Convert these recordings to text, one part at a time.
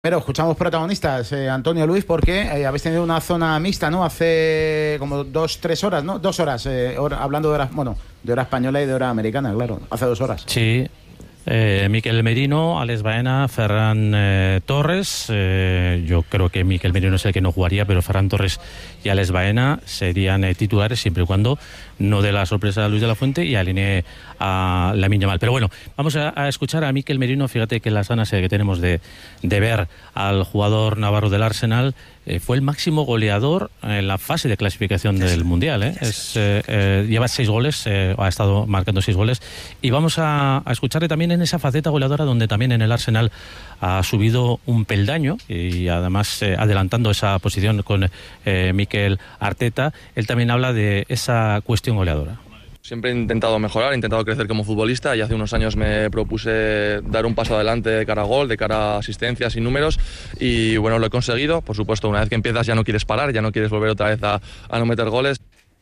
Pero escuchamos protagonistas, Antonio, Luis, porque habéis tenido una zona mixta, ¿no? Hace como 2-3 horas, ¿no? 2 horas, hablando de horas, bueno, de hora española y de hora americana, claro, hace 2 horas. Sí, Miquel Merino, Alex Baena, Ferran Torres. Yo creo que Miquel Merino es el que no jugaría, pero Ferran Torres y Alex Baena serían titulares siempre y cuando no dé la sorpresa a Luis de la Fuente y alinee a Lamine Yamal. Pero bueno, vamos a escuchar a Miquel Merino. Fíjate que las ganas que tenemos de ver al jugador navarro del Arsenal. Fue el máximo goleador en la fase de clasificación del Mundial. Lleva 6 goles, ha estado marcando 6 goles. Y vamos a escucharle también en esa faceta goleadora donde también en el Arsenal ha subido un peldaño y además adelantando esa posición con Mikel Arteta. Él también habla de esa cuestión goleadora. Siempre he intentado mejorar, he intentado crecer como futbolista y hace unos años me propuse dar un paso adelante de cara a gol, de cara a asistencias y números y bueno, lo he conseguido. Por supuesto, una vez que empiezas ya no quieres parar, ya no quieres volver otra vez a no meter goles.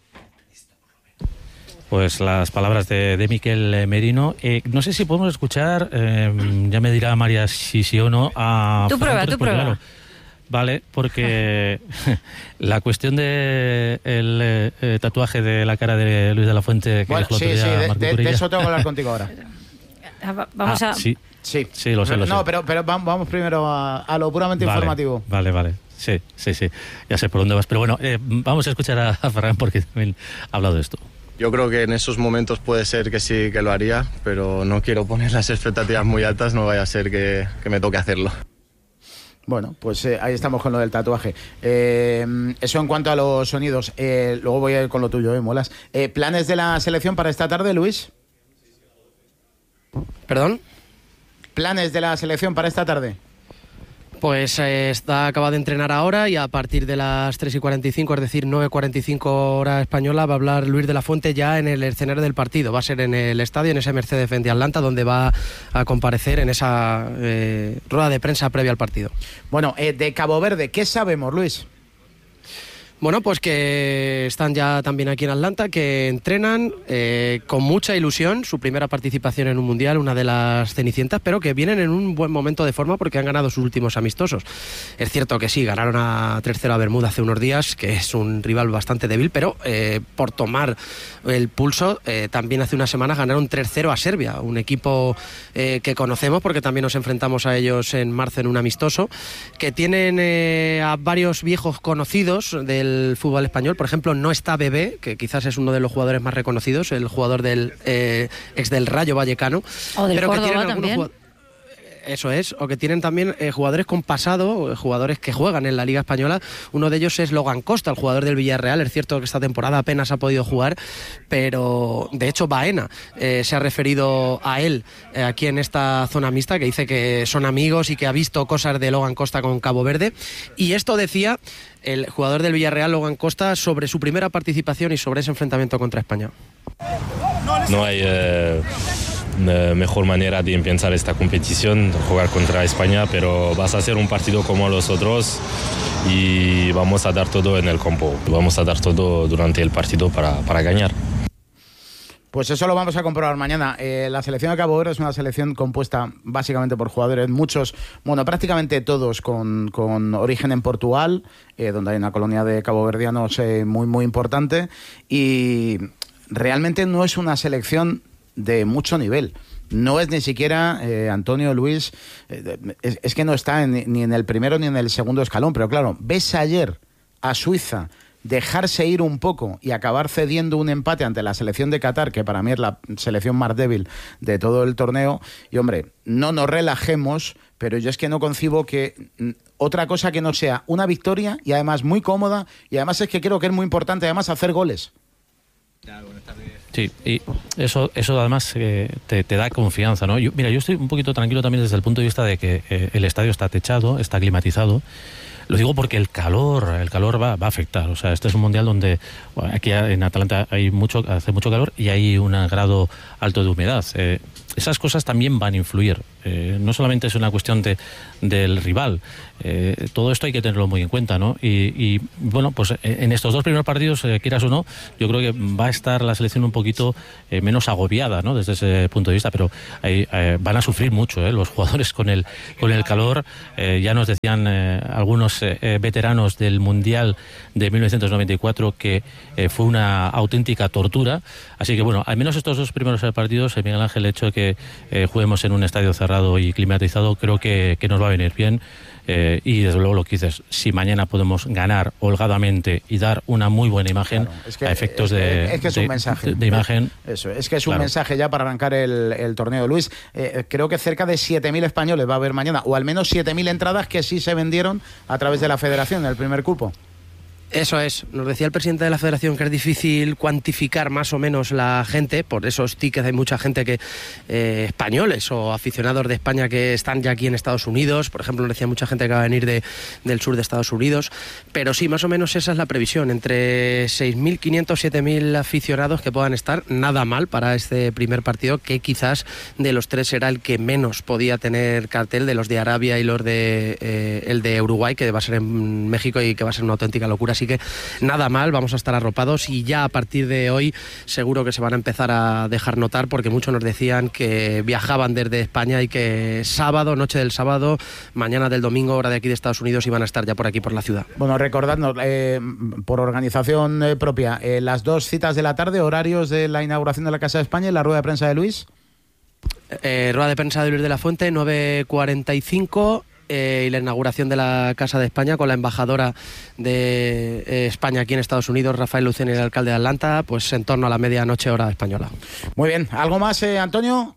Pues las palabras de Miquel Merino. No sé si podemos escuchar, ya me dirá María si sí o no. Tú prueba. Claro, vale, porque la cuestión de el tatuaje de la cara de Luis de la Fuente que bueno, sí, de eso tengo que hablar contigo ahora. Vamos a... Sí, lo sé. No, pero vamos primero a lo puramente informativo. Vale. Sí. Ya sé por dónde vas. Pero bueno, vamos a escuchar a Ferran porque también ha hablado de esto. Yo creo que en esos momentos puede ser que sí que lo haría, pero no quiero poner las expectativas muy altas, no vaya a ser que me toque hacerlo. Bueno, pues ahí estamos con lo del tatuaje. Eso en cuanto a los sonidos. Luego voy a ir con lo tuyo, molas. ¿Planes de la selección para esta tarde, Luis? ¿Perdón? ¿Planes de la selección para esta tarde? Pues acaba de entrenar ahora y a partir de las 3:45, es decir, 9:45 hora española, va a hablar Luis de la Fuente ya en el escenario del partido. Va a ser en el estadio, en ese Mercedes-Benz de Atlanta, donde va a comparecer en esa rueda de prensa previa al partido. Bueno, de Cabo Verde, ¿qué sabemos, Luis? Bueno, pues que están ya también aquí en Atlanta, que entrenan con mucha ilusión, su primera participación en un mundial, una de las cenicientas, pero que vienen en un buen momento de forma porque han ganado sus últimos amistosos. Es cierto que sí, ganaron a 3-0 a Bermuda hace unos días, que es un rival bastante débil, pero por tomar el pulso, también hace unas semanas ganaron 3-0 a Serbia, un equipo que conocemos porque también nos enfrentamos a ellos en marzo en un amistoso, que tienen a varios viejos conocidos del fútbol español. Por ejemplo, no está Bebé, que quizás es uno de los jugadores más reconocidos, el jugador del ex del Rayo Vallecano. O del pero Córdoba que tienen también. Eso es, o que tienen también jugadores con pasado, jugadores que juegan en la Liga Española. Uno de ellos es Logan Costa, el jugador del Villarreal. Es cierto que esta temporada apenas ha podido jugar, pero de hecho Baena se ha referido a él aquí en esta zona mixta, que dice que son amigos y que ha visto cosas de Logan Costa con Cabo Verde. Y esto decía el jugador del Villarreal, Logan Costa, sobre su primera participación y sobre ese enfrentamiento contra España. No hay mejor manera de empezar esta competición, jugar contra España, pero vas a hacer un partido como los otros y vamos a dar todo en el campo, vamos a dar todo durante el partido para ganar. Pues eso lo vamos a comprobar mañana. La selección de Cabo Verde es una selección compuesta básicamente por jugadores, muchos, bueno, prácticamente todos con origen en Portugal, donde hay una colonia de caboverdianos muy importante, y realmente no es una selección de mucho nivel. No es ni siquiera, Antonio, Luis, es que no está ni en el primero ni en el segundo escalón, pero claro, ves ayer a Suiza dejarse ir un poco y acabar cediendo un empate ante la selección de Qatar, que para mí es la selección más débil de todo el torneo, y hombre, no nos relajemos, pero yo es que no concibo que otra cosa que no sea una victoria, y además muy cómoda, y además es que creo que es muy importante además hacer goles. Sí, y eso además te da confianza, ¿no? Yo estoy un poquito tranquilo también desde el punto de vista de que el estadio está techado, está climatizado. Lo digo porque el calor va a afectar. O sea, este es un mundial donde aquí en Atlanta hace mucho calor y hay un grado alto de humedad. esas cosas también van a influir. No solamente es una cuestión del rival. Todo esto hay que tenerlo muy en cuenta, ¿no? Y bueno, pues en estos dos primeros partidos, quieras o no, yo creo que va a estar la selección un poquito menos agobiada, ¿no? Desde ese punto de vista, pero van a sufrir mucho los jugadores con el calor. Ya nos decían algunos veteranos del Mundial de 1994 que fue una auténtica tortura. Así que bueno, al menos estos dos primeros partidos, Miguel Ángel, el hecho de que juguemos en un estadio cerrado y climatizado, creo que nos va a venir bien. Y desde luego lo que dices, si mañana podemos ganar holgadamente y dar una muy buena imagen, claro, es que, a efectos es que es un mensaje de imagen. Eso, es que es un mensaje ya para arrancar el torneo. Luis, creo que cerca de 7.000 españoles va a haber mañana, o al menos 7.000 entradas que sí se vendieron a través de la federación en el primer cupo. Eso es, nos decía el presidente de la federación que es difícil cuantificar más o menos la gente, por esos tickets hay mucha gente que españoles o aficionados de España que están ya aquí en Estados Unidos, por ejemplo nos decía mucha gente que va a venir del sur de Estados Unidos, pero sí, más o menos esa es la previsión, entre 6.500, 7.000 aficionados que puedan estar, nada mal para este primer partido, que quizás de los tres era el que menos podía tener cartel, de los de Arabia y los de el de Uruguay, que va a ser en México y que va a ser una auténtica locura. Así que nada mal, vamos a estar arropados y ya a partir de hoy seguro que se van a empezar a dejar notar, porque muchos nos decían que viajaban desde España y que sábado, noche del sábado, mañana del domingo, hora de aquí de Estados Unidos, iban a estar ya por aquí por la ciudad. Bueno, recordadnos, por organización propia, las dos citas de la tarde, horarios de la inauguración de la Casa de España y la rueda de prensa de Luis. Rueda de prensa de Luis de la Fuente, 9:45. Y la inauguración de la Casa de España con la embajadora de España aquí en Estados Unidos, Rafael Lucena, y el alcalde de Atlanta, pues en torno a la medianoche hora española. Muy bien, ¿algo más, Antonio?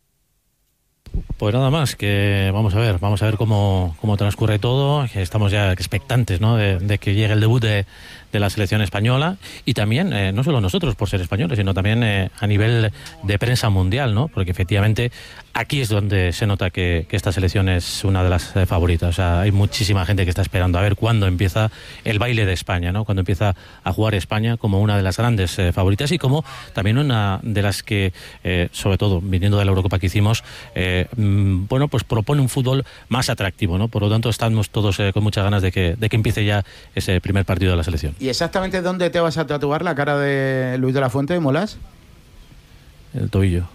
Pues nada más, que vamos a ver cómo transcurre todo, que estamos ya expectantes, ¿no? de que llegue el debut de la selección española, y también, no solo nosotros por ser españoles, sino también a nivel de prensa mundial, ¿no? Porque efectivamente aquí es donde se nota que esta selección es una de las favoritas. O sea, hay muchísima gente que está esperando a ver cuándo empieza el baile de España, ¿no? Cuando empieza a jugar España como una de las grandes favoritas, y como también una de las que, sobre todo viniendo de la Eurocopa que hicimos, bueno, pues propone un fútbol más atractivo, ¿no? Por lo tanto, estamos todos con muchas ganas de que empiece ya ese primer partido de la selección. ¿Y exactamente dónde te vas a tatuar la cara de Luis de la Fuente, Molas? El tobillo.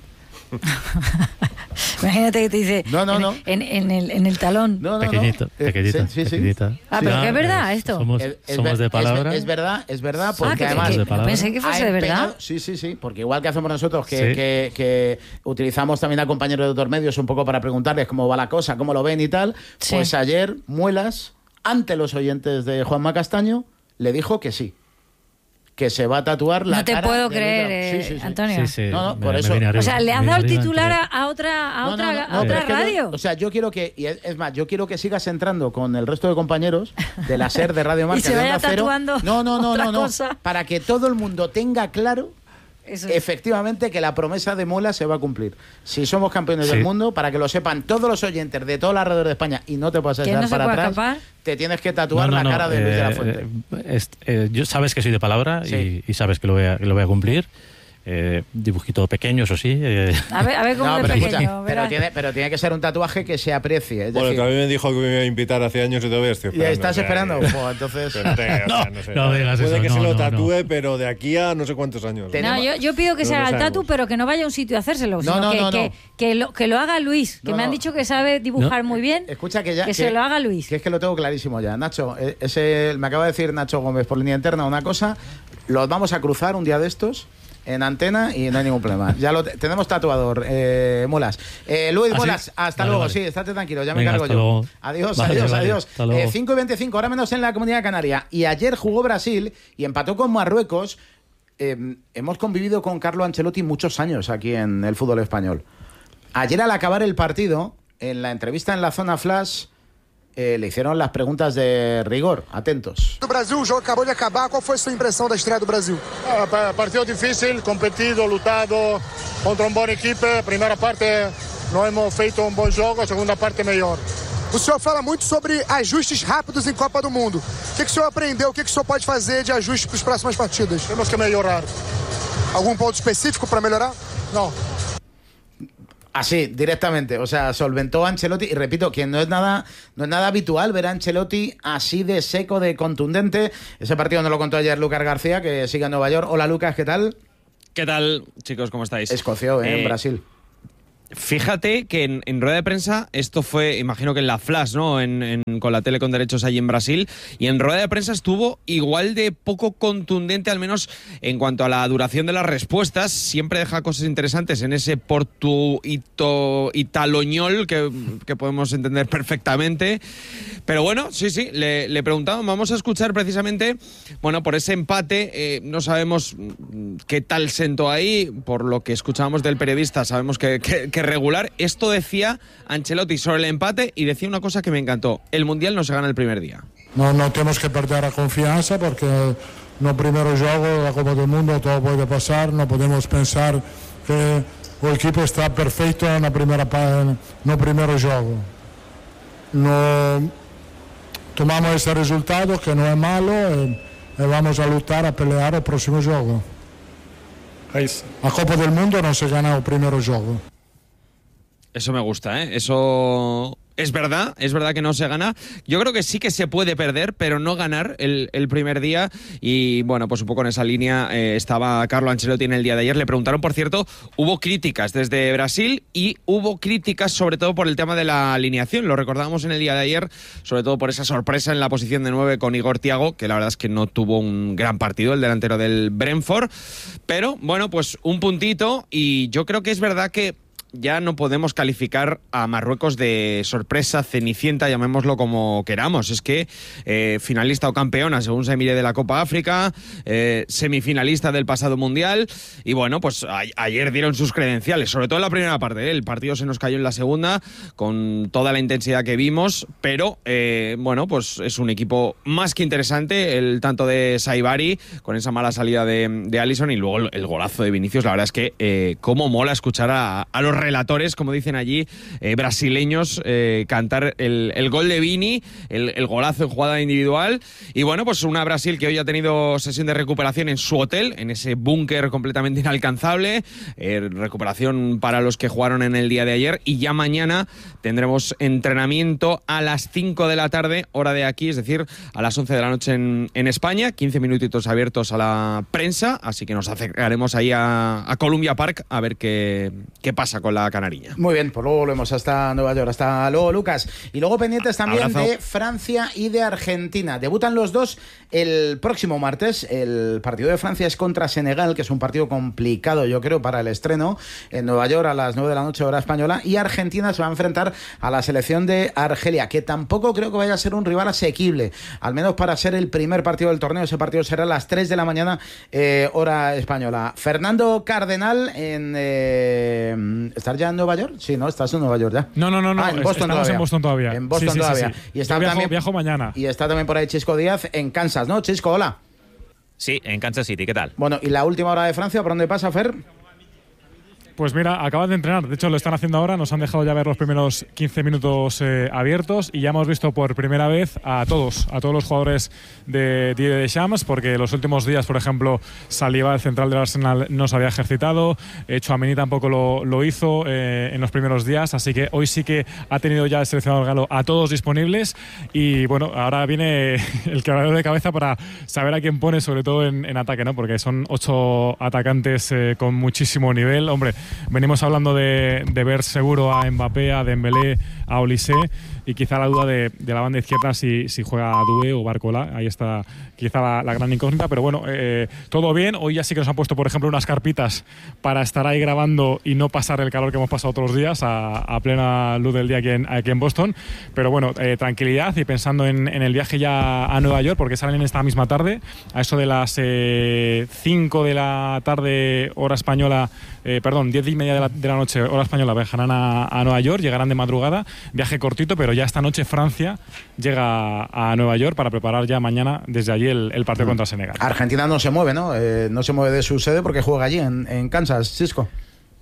Imagínate que te dice no. En el talón. No. Pequeñita. Sí. Ah, pero que es verdad esto. Somos de palabra. Es verdad, porque además pensé que fuese de verdad. Sí, porque igual que hacemos nosotros, que utilizamos también a compañeros de otros medios un poco para preguntarles cómo va la cosa, cómo lo ven y tal, pues ayer Muelas, ante los oyentes de Juanma Castaño, le dijo que sí, que se va a tatuar la cara. No te puedo creer, Antonio. Sí. No, por eso. O sea, ¿le has dado el titular a otra radio? O sea, yo quiero que, y es más, yo quiero que sigas entrando con el resto de compañeros de la SER, de Radio Marca, y se vaya tatuando otra cosa. Para que todo el mundo tenga claro eso efectivamente que la promesa de Muela se va a cumplir. Si somos campeones del mundo, para que lo sepan todos los oyentes de toda la red de España, y no te puedas echar para atrás, escapar, te tienes que tatuar la cara de Luis de la Fuente. Yo sabes que soy de palabra, y sabes que lo voy a cumplir. Dibujito pequeño, eso sí. A ver cómo de pequeño. Pero tiene que ser un tatuaje que se aprecie. Bueno, que a mí me dijo que me iba a invitar hace años y todavía estoy esperando. ¿Y estás esperando? Pues entonces... No digas eso. Puede que se lo tatúe, pero de aquí a no sé cuántos años. Yo pido que se haga el tatu, pero que no vaya a un sitio a hacérselo. Que lo haga Luis, que me han dicho que sabe dibujar muy bien. Escucha que se lo haga Luis. Que es que lo tengo clarísimo ya. Nacho, me acaba de decir Nacho Gómez por línea interna una cosa. Los vamos a cruzar un día de estos en antena y no hay ningún problema. Ya tenemos tatuador, Muelas. Luis Muelas, hasta luego. Vale. Sí, estate tranquilo, ya me cargo yo. Luego. Adiós. 5:25, ahora menos en la Comunidad Canaria. Y ayer jugó Brasil y empató con Marruecos. Hemos convivido con Carlo Ancelotti muchos años aquí en el fútbol español. Ayer, al acabar el partido, en la entrevista en la zona flash, le hicieron las preguntas de rigor. Atentos. Do Brasil, o jogo acabou de acabar. ¿Cuál fue su impresión de estreia do Brasil? Partido difícil, competido, lutado contra un buen equipo. Primera parte no hemos feito un buen jogo, segunda parte mejor. O senhor fala muito sobre ajustes rápidos em Copa do Mundo. O que o senhor aprendeu? O que o senhor pode fazer de ajuste para as próximas partidas? Temos que melhorar. Algum ponto específico para melhorar? No. Así, directamente. O sea, solventó a Ancelotti. Y repito, que no es nada habitual ver a Ancelotti así de seco, de contundente. Ese partido nos lo contó ayer Lucas García, que sigue en Nueva York. Hola, Lucas, ¿qué tal? ¿Qué tal, chicos? ¿Cómo estáis? Escoció, en Brasil. Fíjate que en rueda de prensa, esto fue, imagino que en la Flash, ¿no? Con la tele con derechos allí en Brasil, y en rueda de prensa estuvo igual de poco contundente, al menos en cuanto a la duración de las respuestas. Siempre deja cosas interesantes en ese italoñol que podemos entender perfectamente. Pero bueno, sí, le preguntamos, vamos a escuchar precisamente, bueno, por ese empate, no sabemos qué tal sentó ahí, por lo que escuchábamos del periodista, sabemos que regular. Esto decía Ancelotti sobre el empate y decía una cosa que me encantó: el Mundial no se gana el primer día. No tenemos que perder la confianza porque no primero juego la Copa del Mundo, todo puede pasar. No podemos pensar que el equipo está perfecto en la primera no primero juego. No tomamos ese resultado que no es malo y vamos a luchar, a pelear el próximo juego. La Copa del Mundo no se gana el primero juego. Eso me gusta, ¿eh? Eso es verdad que no se gana. Yo creo que sí que se puede perder, pero no ganar el primer día. Y bueno, pues un poco en esa línea estaba Carlo Ancelotti en el día de ayer. Le preguntaron, por cierto, hubo críticas desde Brasil y hubo críticas sobre todo por el tema de la alineación. Lo recordábamos en el día de ayer, sobre todo por esa sorpresa en la posición de 9 con Igor Thiago, que la verdad es que no tuvo un gran partido, el delantero del Brentford. Pero bueno, pues un puntito, y yo creo que es verdad que ya no podemos calificar a Marruecos de sorpresa, cenicienta, llamémoslo como queramos. Es que finalista o campeona, según se mire, de la Copa África, semifinalista del pasado Mundial, y bueno, pues ayer dieron sus credenciales, sobre todo en la primera parte. El partido se nos cayó en la segunda, con toda la intensidad que vimos, pero bueno, pues es un equipo más que interesante, el tanto de Saibari, con esa mala salida de Alisson, y luego el golazo de Vinicius. La verdad es que cómo mola escuchar a los relatores, como dicen allí, brasileños, cantar el gol de Vini, el golazo en jugada individual. Y bueno, pues una Brasil que hoy ha tenido sesión de recuperación en su hotel, en ese búnker completamente inalcanzable, recuperación para los que jugaron en el día de ayer, y ya mañana tendremos entrenamiento a las 5 de la tarde, hora de aquí, es decir, a las 11 de la noche en España, 15 minutitos abiertos a la prensa, así que nos acercaremos ahí a Columbia Park a ver qué pasa con la canariña. Muy bien, pues luego volvemos hasta Nueva York. Hasta luego, Lucas. Y luego pendientes también Abrazo. de Francia y de Argentina. Debutan los dos el próximo martes. El partido de Francia es contra Senegal, que es un partido complicado, yo creo, para el estreno, en Nueva York a las 9 de la noche, hora española. Y Argentina se va a enfrentar a la selección de Argelia, que tampoco creo que vaya a ser un rival asequible, al menos para ser el primer partido del torneo. Ese partido será a las 3 de la mañana, hora española. Fernando Cardenal ¿Estás ya en Nueva York? Sí, ¿no? Estás en Nueva York ya. No. En Boston estamos en Boston todavía. En Boston todavía. Sí. Y está viajo mañana. Y está también por ahí Chisco Díaz en Kansas, ¿no? Chisco, hola. Sí, en Kansas City, ¿qué tal? Bueno, ¿y la última hora de Francia por dónde pasa, Fer? Pues mira, acaban de entrenar, de hecho lo están haciendo ahora, nos han dejado ya ver los primeros 15 minutos abiertos, y ya hemos visto por primera vez a todos los jugadores de Didier Deschamps, porque los últimos días, por ejemplo, Saliba, el central del Arsenal, no se había ejercitado, Tchouaméni tampoco lo hizo en los primeros días, así que hoy sí que ha tenido ya el seleccionador galo a todos disponibles, y bueno, ahora viene el quebradero de cabeza para saber a quién pone, sobre todo en ataque, ¿no? Porque son 8 atacantes con muchísimo nivel, hombre. Venimos hablando de ver seguro a Mbappé, a Dembélé, a Olise, y quizá la duda de la banda izquierda si juega Doué o Barcola. Ahí está quizá la gran incógnita, pero bueno, todo bien. Hoy ya sí que nos han puesto, por ejemplo, unas carpitas para estar ahí grabando y no pasar el calor que hemos pasado otros días a plena luz del día aquí en Boston. Pero bueno, tranquilidad, y pensando en el viaje ya a Nueva York, porque salen esta misma tarde, a eso de las 5 de la tarde, hora española, 10:30 de la noche, hora española, viajarán a Nueva York, llegarán de madrugada, viaje cortito, pero ya esta noche Francia llega a Nueva York para preparar ya mañana desde allí el partido contra Senegal. Argentina no se mueve, ¿no? No se mueve de su sede porque juega allí en Kansas, Cisco.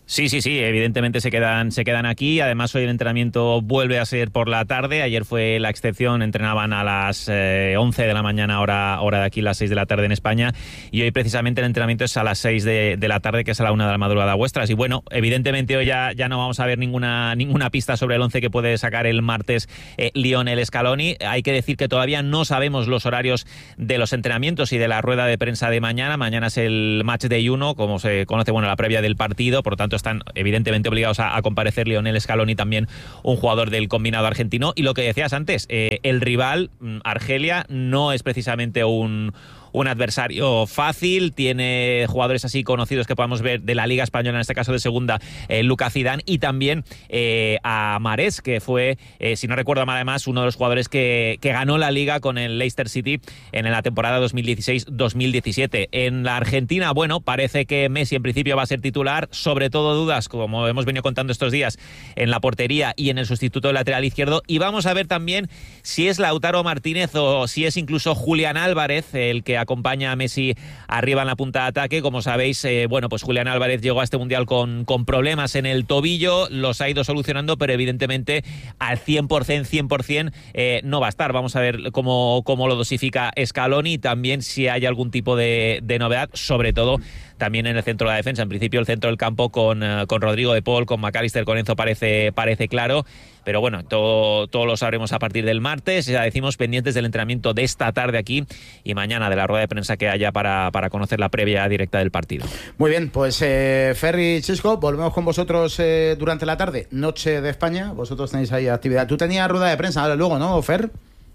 Sí, evidentemente se quedan aquí. Además, hoy el entrenamiento vuelve a ser por la tarde. Ayer fue la excepción, entrenaban a las 11 de la mañana, hora de aquí, las 6 de la tarde en España. Y hoy precisamente el entrenamiento es a las 6 de la tarde, que es a la 1 de la madrugada vuestras. Y bueno, evidentemente hoy ya no vamos a ver ninguna pista sobre el 11 que puede sacar el martes Lionel Scaloni. Hay que decir que todavía no sabemos los horarios de los entrenamientos y de la rueda de prensa de mañana. Mañana es el match day 1, como se conoce, la previa del partido. Por lo tanto, están evidentemente obligados a comparecer Lionel Scaloni, también un jugador del combinado argentino. Y lo que decías antes, el rival, Argelia, no es precisamente un adversario fácil, tiene jugadores así conocidos que podamos ver de la Liga Española, en este caso de segunda, Lucas Zidane, y también a Mahrez, que fue, si no recuerdo mal, además, uno de los jugadores que ganó la Liga con el Leicester City en la temporada 2016-2017. En la Argentina, parece que Messi en principio va a ser titular, sobre todo dudas, como hemos venido contando estos días, en la portería y en el sustituto de lateral izquierdo, y vamos a ver también si es Lautaro Martínez o si es incluso Julián Álvarez el que acompaña a Messi arriba en la punta de ataque. Como sabéis, pues Julián Álvarez llegó a este Mundial con problemas en el tobillo, los ha ido solucionando, pero evidentemente al 100% no va a estar. Vamos a ver cómo lo dosifica Scaloni y también si hay algún tipo de novedad, sobre todo también en el centro de la defensa. En principio el centro del campo con Rodrigo de Paul, con McAllister, con Enzo parece claro, pero todo lo sabremos a partir del martes. Ya decimos, pendientes del entrenamiento de esta tarde aquí y mañana de la rueda de prensa que haya para conocer la previa directa del partido. Muy bien, pues Fer y Chisco, volvemos con vosotros durante la tarde, noche de España. Vosotros tenéis ahí actividad. Tú tenías rueda de prensa ahora luego, ¿no, Fer?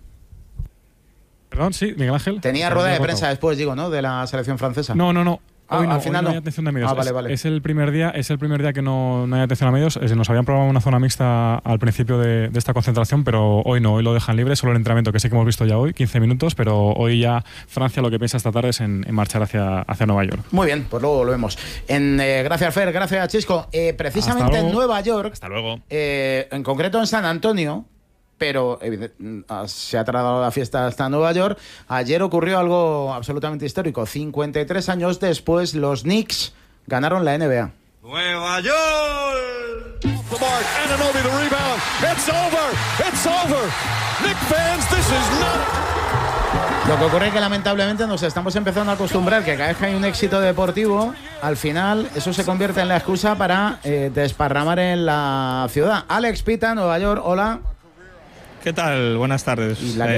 Perdón, sí, Miguel Ángel. Tenía rueda de prensa después, ¿no? De la selección francesa. No. Hoy al final no hay atención de medios. Vale. Es el primer día que no hay atención a medios. Nos habían probado una zona mixta al principio de esta concentración, pero hoy no, hoy lo dejan libre, solo el entrenamiento, que sí que hemos visto ya hoy, 15 minutos, pero hoy ya Francia lo que piensa esta tarde es en marchar hacia Nueva York. Muy bien, pues luego lo vemos. Gracias, Fer, gracias, Chisco. Precisamente en Nueva York, hasta luego. En concreto en San Antonio, pero se ha trasladado la fiesta hasta Nueva York. Ayer ocurrió algo absolutamente histórico. 53 años después, los Knicks ganaron la NBA. Nueva York. Anunoby the rebound. It's over. Knicks fans, this is not. Lo que ocurre es que lamentablemente nos estamos empezando a acostumbrar que cada vez que hay un éxito deportivo, al final eso se convierte en la excusa para desparramar en la ciudad. Alex Pita, Nueva York, hola. ¿Qué tal? Buenas tardes. Y la que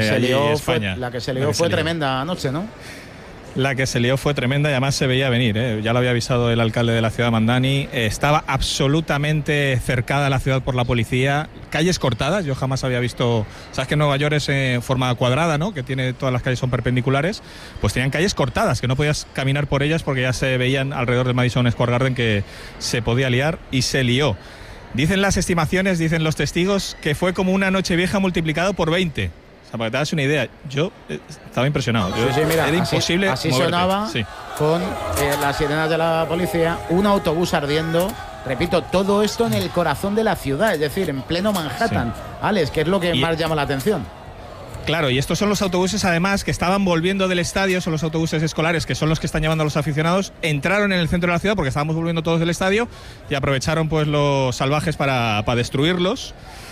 se lió fue tremenda anoche, ¿no? La que se lió fue tremenda y además se veía venir, ¿eh? Ya lo había avisado el alcalde de la ciudad, Mandani. Estaba absolutamente cercada la ciudad por la policía. Calles cortadas, yo jamás había visto... ¿Sabes que Nueva York es en forma cuadrada, ¿no? Que tiene todas las calles son perpendiculares. Pues tenían calles cortadas, que no podías caminar por ellas porque ya se veían alrededor del Madison Square Garden que se podía liar y se lió. Dicen las estimaciones, dicen los testigos, que fue como una Nochevieja multiplicado por 20. O sea, para que te hagas una idea, yo estaba impresionado. Mira, era imposible así sonaba con las sirenas de la policía, un autobús ardiendo. Repito, todo esto en el corazón de la ciudad, es decir, en pleno Manhattan. Sí. Alex, ¿qué es lo que más llama la atención? Claro, y estos son los autobuses además que estaban volviendo del estadio, son los autobuses escolares que son los que están llevando a los aficionados, entraron en el centro de la ciudad porque estábamos volviendo todos del estadio y aprovecharon pues los salvajes para destruirlos.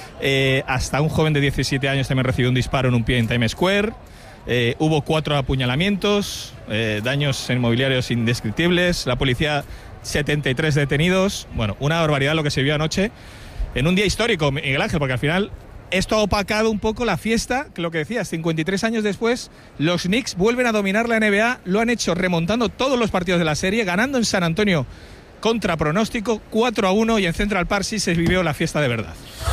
Hasta un joven de 17 años también recibió un disparo en un pie en Times Square. Hubo 4 apuñalamientos, daños en mobiliarios indescriptibles, la policía 73 detenidos. Bueno, una barbaridad lo que se vio anoche en un día histórico, Miguel Ángel, porque al final esto ha opacado un poco la fiesta, que lo que decías, 53 años después, los Knicks vuelven a dominar la NBA, lo han hecho remontando todos los partidos de la serie, ganando en San Antonio contra pronóstico, 4-1, y en Central Park sí se vivió la fiesta de verdad.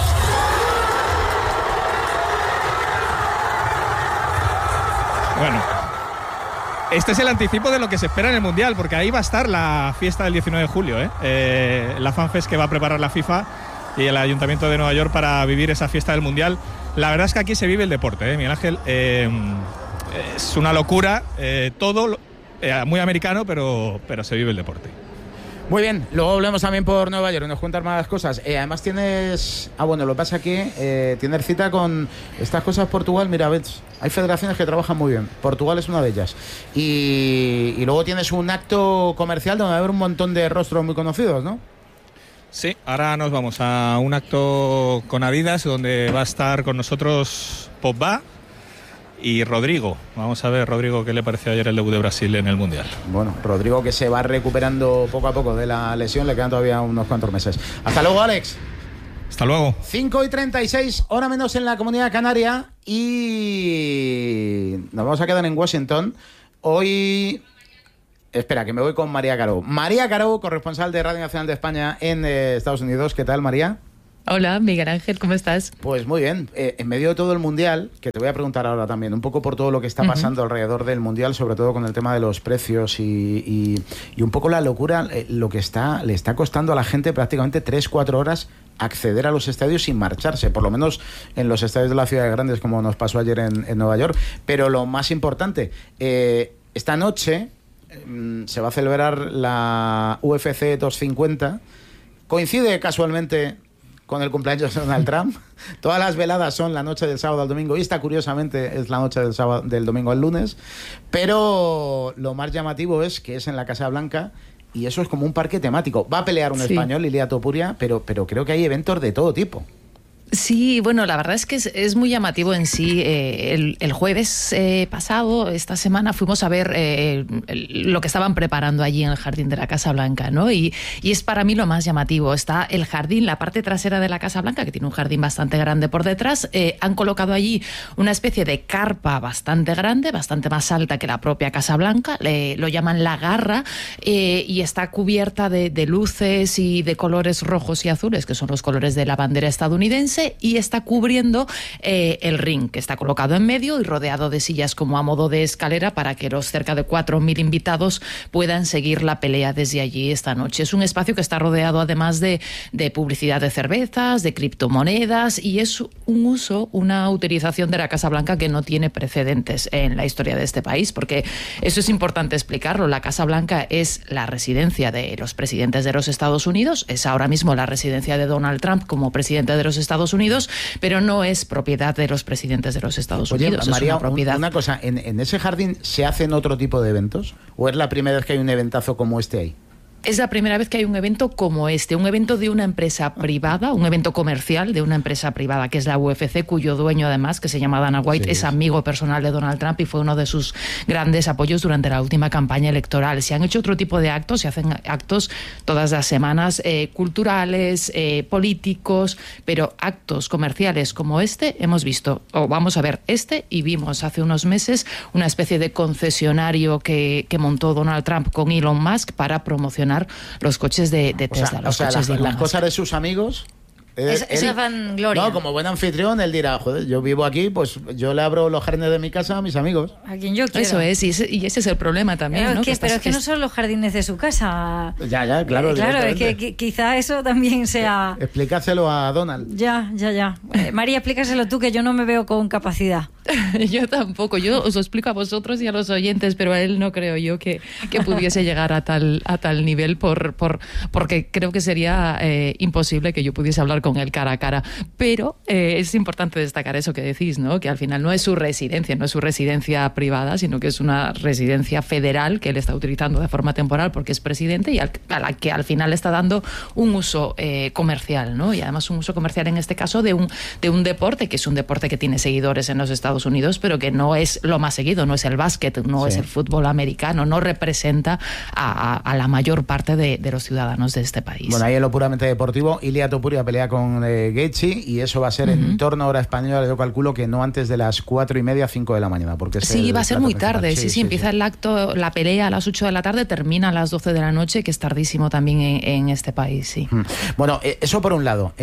Bueno, este es el anticipo de lo que se espera en el Mundial, porque ahí va a estar la fiesta del 19 de julio, la FanFest que va a preparar la FIFA y el Ayuntamiento de Nueva York para vivir esa fiesta del Mundial. La verdad es que aquí se vive el deporte, Miguel Ángel. Es una locura, todo muy americano, pero se vive el deporte. Muy bien, luego volvemos también por Nueva York y nos cuentas más cosas. Además tienes... lo que pasa aquí, tienes cita con estas cosas Portugal. Mira, ves, hay federaciones que trabajan muy bien. Portugal es una de ellas. Y luego tienes un acto comercial donde va a haber un montón de rostros muy conocidos, ¿no? Sí, ahora nos vamos a un acto con Adidas donde va a estar con nosotros Pogba y Rodrigo. Vamos a ver, Rodrigo, qué le pareció ayer el debut de Brasil en el Mundial. Bueno, Rodrigo que se va recuperando poco a poco de la lesión, le quedan todavía unos cuantos meses. Hasta luego, Alex. Hasta luego. 5:36, hora menos en la Comunidad Canaria, y nos vamos a quedar en Washington. Hoy... Espera, que me voy con María Caro. María Caro, corresponsal de Radio Nacional de España en Estados Unidos. ¿Qué tal, María? Hola, Miguel Ángel, ¿cómo estás? Pues muy bien. En medio de todo el Mundial, que te voy a preguntar ahora también, un poco por todo lo que está pasando alrededor del Mundial, sobre todo con el tema de los precios y un poco la locura, lo que le está costando a la gente prácticamente 3-4 horas acceder a los estadios sin marcharse, por lo menos en los estadios de las ciudades grandes, como nos pasó ayer en Nueva York. Pero lo más importante, esta noche se va a celebrar la UFC 250. Coincide casualmente con el cumpleaños de Donald Trump. Todas las veladas son la noche del sábado al domingo, y esta curiosamente es la noche del domingo al lunes, pero lo más llamativo es que es en la Casa Blanca, y eso es como un parque temático. Va a pelear un español, Ilia Topuria, pero creo que hay eventos de todo tipo. Sí, bueno, la verdad es que es muy llamativo en sí. El jueves pasado, esta semana, fuimos a ver lo que estaban preparando allí en el jardín de la Casa Blanca, ¿no? Y es para mí lo más llamativo. Está el jardín, la parte trasera de la Casa Blanca, que tiene un jardín bastante grande por detrás. Han colocado allí una especie de carpa bastante grande, bastante más alta que la propia Casa Blanca. Lo llaman la garra, y está cubierta de luces y de colores rojos y azules, que son los colores de la bandera estadounidense, y está cubriendo el ring, que está colocado en medio y rodeado de sillas como a modo de escalera para que los cerca de 4.000 invitados puedan seguir la pelea desde allí esta noche. Es un espacio que está rodeado además de publicidad de cervezas, de criptomonedas, y es una utilización de la Casa Blanca que no tiene precedentes en la historia de este país, porque eso es importante explicarlo. La Casa Blanca es la residencia de los presidentes de los Estados Unidos, es ahora mismo la residencia de Donald Trump como presidente de los Estados Unidos, pero no es propiedad de los presidentes de los Estados Unidos. María, es una propiedad. Una cosa, ¿en ese jardín se hacen otro tipo de eventos? ¿O es la primera vez que hay un eventazo como este ahí? Es la primera vez que hay un evento como este, un evento de una empresa privada, un evento comercial de una empresa privada, que es la UFC, cuyo dueño además, que se llama Dana White, es amigo personal de Donald Trump y fue uno de sus grandes apoyos durante la última campaña electoral. Se han hecho otro tipo de actos, se hacen actos todas las semanas, culturales, políticos, pero actos comerciales como este hemos visto, o vamos a ver y vimos hace unos meses una especie de concesionario que montó Donald Trump con Elon Musk para promocionar los coches de Tesla. Las cosas de sus amigos. Esa vangloria. No, como buen anfitrión, él dirá, joder, yo vivo aquí, pues yo le abro los jardines de mi casa a mis amigos. A quien yo quiero. Eso es, y ese es el problema también, pero ¿no? Es que no son los jardines de su casa. Ya, claro. Claro, es que quizá eso también sea... Explícaselo a Donald. Ya. María, explícaselo tú, que yo no me veo con capacidad. Yo tampoco, yo os lo explico a vosotros y a los oyentes, pero a él no creo yo que pudiese llegar a tal nivel porque creo que sería imposible que yo pudiese hablar con él cara a cara. Pero es importante destacar eso que decís, ¿no? Que al final no es su residencia privada, sino que es una residencia federal que él está utilizando de forma temporal porque es presidente y a la que al final está dando un uso comercial, ¿no? Y además un uso comercial en este caso de un deporte, que es un deporte que tiene seguidores en los Estados Unidos, pero que no es lo más seguido, no es el básquet, no es el fútbol americano, no representa a la mayor parte de los ciudadanos de este país. Bueno, ahí en lo puramente deportivo, Ilia Topuria pelea con Gaethje, y eso va a ser en torno a hora española. Yo calculo que no antes de las 4:30, 5 de la mañana, porque va a ser muy tarde. Sí, empieza el acto, la pelea a las 8 de la tarde, termina a las 12 de la noche, que es tardísimo también en este país, sí. Bueno, eso por un lado.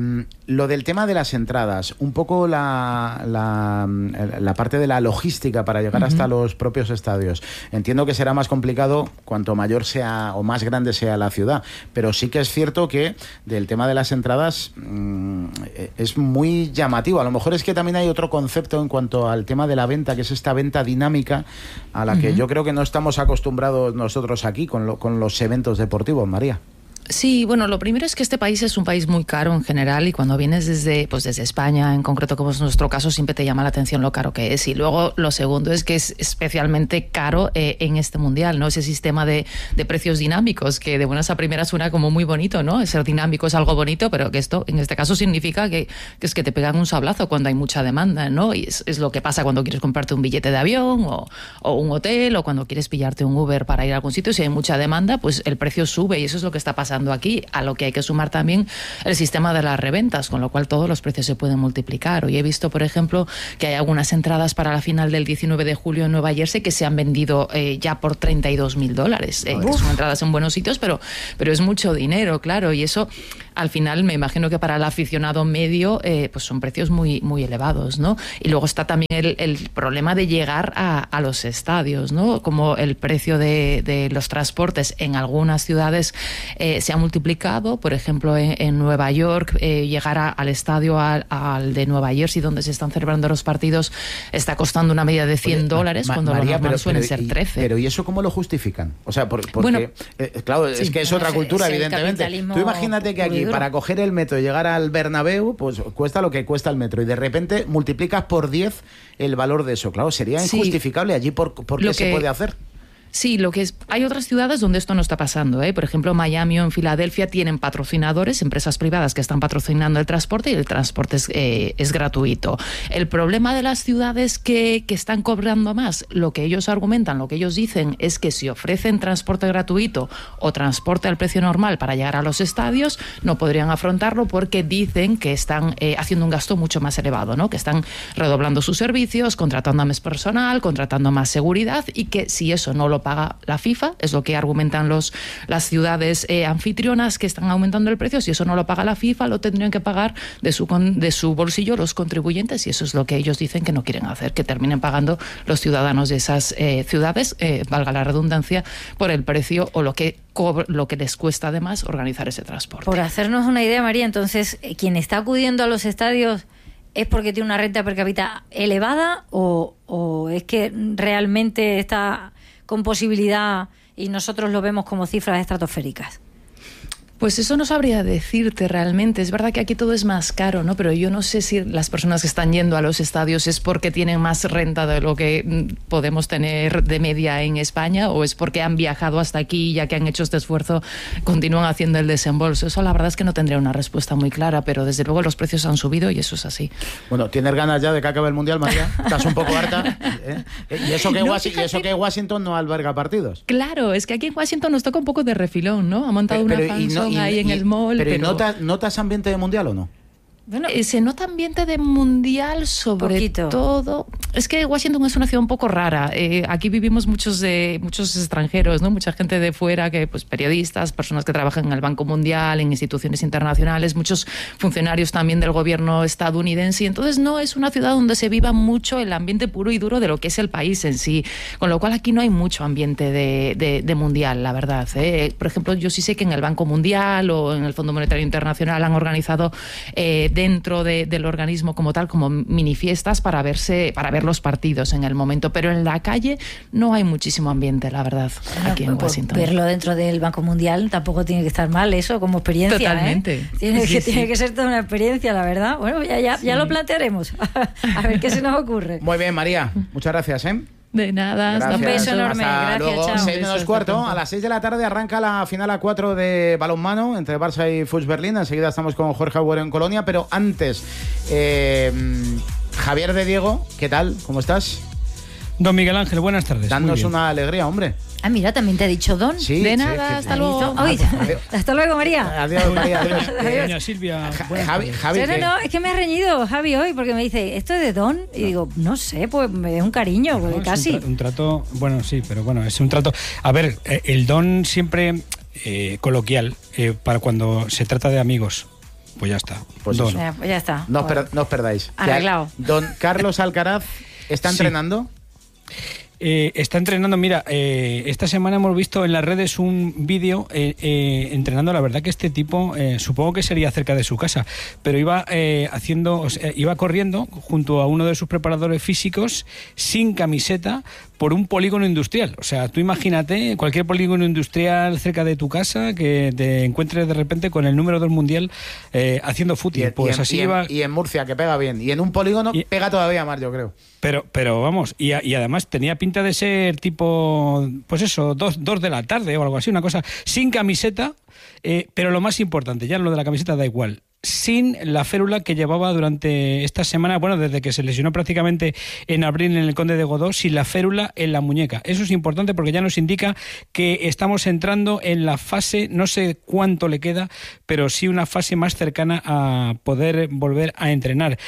Lo del tema de las entradas, un poco la parte de la logística para llegar hasta los propios estadios. Entiendo que será más complicado cuanto mayor sea o más grande sea la ciudad, pero sí que es cierto que del tema de las entradas es muy llamativo. A lo mejor es que también hay otro concepto en cuanto al tema de la venta, que es esta venta dinámica a la que yo creo que no estamos acostumbrados nosotros aquí con los eventos deportivos, María. Sí, bueno, lo primero es que este país es un país muy caro en general y cuando vienes desde España, en concreto como es nuestro caso, siempre te llama la atención lo caro que es. Y luego lo segundo es que es especialmente caro en este mundial, ¿no? Ese sistema de precios dinámicos que de buenas a primeras suena como muy bonito, ¿no? Ser dinámico es algo bonito, pero que esto en este caso significa que es que te pegan un sablazo cuando hay mucha demanda, ¿no? Y es lo que pasa cuando quieres comprarte un billete de avión o un hotel o cuando quieres pillarte un Uber para ir a algún sitio. Si hay mucha demanda, pues el precio sube y eso es lo que está pasando aquí, a lo que hay que sumar también el sistema de las reventas, con lo cual todos los precios se pueden multiplicar. Hoy he visto, por ejemplo, que hay algunas entradas para la final del 19 de julio en Nueva Jersey que se han vendido ya por $32,000, que son entradas en buenos sitios, pero es mucho dinero, claro, y eso al final me imagino que para el aficionado medio pues son precios muy, muy elevados, ¿no? Y luego está también el problema de llegar a los estadios, ¿no? Como el precio de los transportes en algunas ciudades se ha multiplicado, por ejemplo en Nueva York, llegar al estadio al de Nueva Jersey donde se están celebrando los partidos está costando una media de $100 cuando María, lo normal suelen ser 13. Pero ¿y eso cómo lo justifican? O sea, porque bueno, claro, es que es otra cultura, evidentemente. Tú imagínate que aquí para coger el metro y llegar al Bernabéu, pues cuesta lo que cuesta el metro y de repente multiplicas por 10 el valor de eso. Claro, sería injustificable allí por qué se puede hacer. Sí, hay otras ciudades donde esto no está pasando, ¿eh? Por ejemplo, Miami o en Filadelfia tienen patrocinadores, empresas privadas que están patrocinando el transporte y el transporte es gratuito. El problema de las ciudades que están cobrando más, lo que ellos argumentan, lo que ellos dicen es que si ofrecen transporte gratuito o transporte al precio normal para llegar a los estadios, no podrían afrontarlo porque dicen que están haciendo un gasto mucho más elevado, ¿no? Que están redoblando sus servicios, contratando a más personal, contratando más seguridad y que si eso no lo paga la FIFA, es lo que argumentan las ciudades anfitrionas que están aumentando el precio. Si eso no lo paga la FIFA, lo tendrían que pagar de su bolsillo los contribuyentes y eso es lo que ellos dicen que no quieren hacer, que terminen pagando los ciudadanos de esas ciudades, valga la redundancia, por el precio o lo que les cuesta además organizar ese transporte. Por hacernos una idea, María, entonces, quien está acudiendo a los estadios ¿es porque tiene una renta per cápita elevada o es que realmente está con posibilidad y nosotros lo vemos como cifras estratosféricas? Pues eso no sabría decirte realmente. Es verdad que aquí todo es más caro, ¿no? Pero yo no sé si las personas que están yendo a los estadios es porque tienen más renta de lo que podemos tener de media en España o es porque han viajado hasta aquí y ya que han hecho este esfuerzo continúan haciendo el desembolso. Eso la verdad es que no tendría una respuesta muy clara, pero desde luego los precios han subido y eso es así. Bueno, ¿tienes ganas ya de que acabe el Mundial, María? ¿Estás un poco harta? ¿Y eso que Washington no alberga partidos? Claro, es que aquí en Washington nos toca un poco de refilón, ¿no? Ha montado una fanzone ahí en el mall. Pero ¿notas ambiente de mundial o no? Bueno, se nota ambiente de mundial sobre todo. Es que Washington es una ciudad un poco rara. Aquí vivimos muchos extranjeros, ¿no? Mucha gente de fuera, que pues periodistas, personas que trabajan en el Banco Mundial, en instituciones internacionales, muchos funcionarios también del gobierno estadounidense. Y entonces no es una ciudad donde se viva mucho el ambiente puro y duro de lo que es el país en sí. Con lo cual aquí no hay mucho ambiente de mundial, la verdad. Por ejemplo, yo sí sé que en el Banco Mundial o en el Fondo Monetario Internacional han organizado dentro del organismo como tal, como mini fiestas para ver los partidos en el momento, pero en la calle no hay muchísimo ambiente, la verdad, aquí en Washington. Verlo dentro del Banco Mundial tampoco tiene que estar mal eso como experiencia. Totalmente. Tiene que ser toda una experiencia, la verdad. Bueno, ya lo plantearemos. A ver qué se nos ocurre. Muy bien, María. Muchas gracias, De nada. Gracias. Un beso enorme. Hasta gracias, luego. chao. 6:15. A las 6 de la tarde arranca la final a 4 de balonmano entre Barça y Fuchs Berlín. Enseguida estamos con Jorge Agüero en Colonia, pero antes, Javier de Diego, ¿qué tal? ¿Cómo estás? Don Miguel Ángel, buenas tardes. Danos una alegría, hombre. Ah, mira, también te ha dicho Don. Sí, de nada, hasta luego. Hasta luego, María. Adiós, María. Adiós. Doña Silvia. Javi, no, es que me ha reñido Javi hoy porque me dice, ¿esto es de Don? Y digo, no sé, pues me da un cariño, porque casi. Un trato, bueno, sí, pero bueno, es un trato. A ver, el Don siempre coloquial para cuando se trata de amigos. Pues ya está. Pues Don. Pues ya está. No os perdáis. Arreglado. Don Carlos Alcaraz está entrenando. Está entrenando, mira, esta semana hemos visto en las redes un vídeo entrenando. La verdad que este tipo, supongo que sería cerca de su casa, pero iba iba corriendo junto a uno de sus preparadores físicos sin camiseta por un polígono industrial. O sea, tú imagínate cualquier polígono industrial cerca de tu casa que te encuentres de repente con el número 2 mundial haciendo fútbol. Y en Murcia, que pega bien. Y en un polígono pega todavía más, yo creo. Pero vamos, y además tenía pinta de ser tipo, pues eso, 2 de la tarde o algo así, una cosa, sin camiseta, pero lo más importante, ya lo de la camiseta da igual, sin la férula que llevaba durante esta semana, bueno, desde que se lesionó prácticamente en abril en el Conde de Godó, sin la férula en la muñeca. Eso es importante porque ya nos indica que estamos entrando en la fase, no sé cuánto le queda, pero sí una fase más cercana a poder volver a entrenar.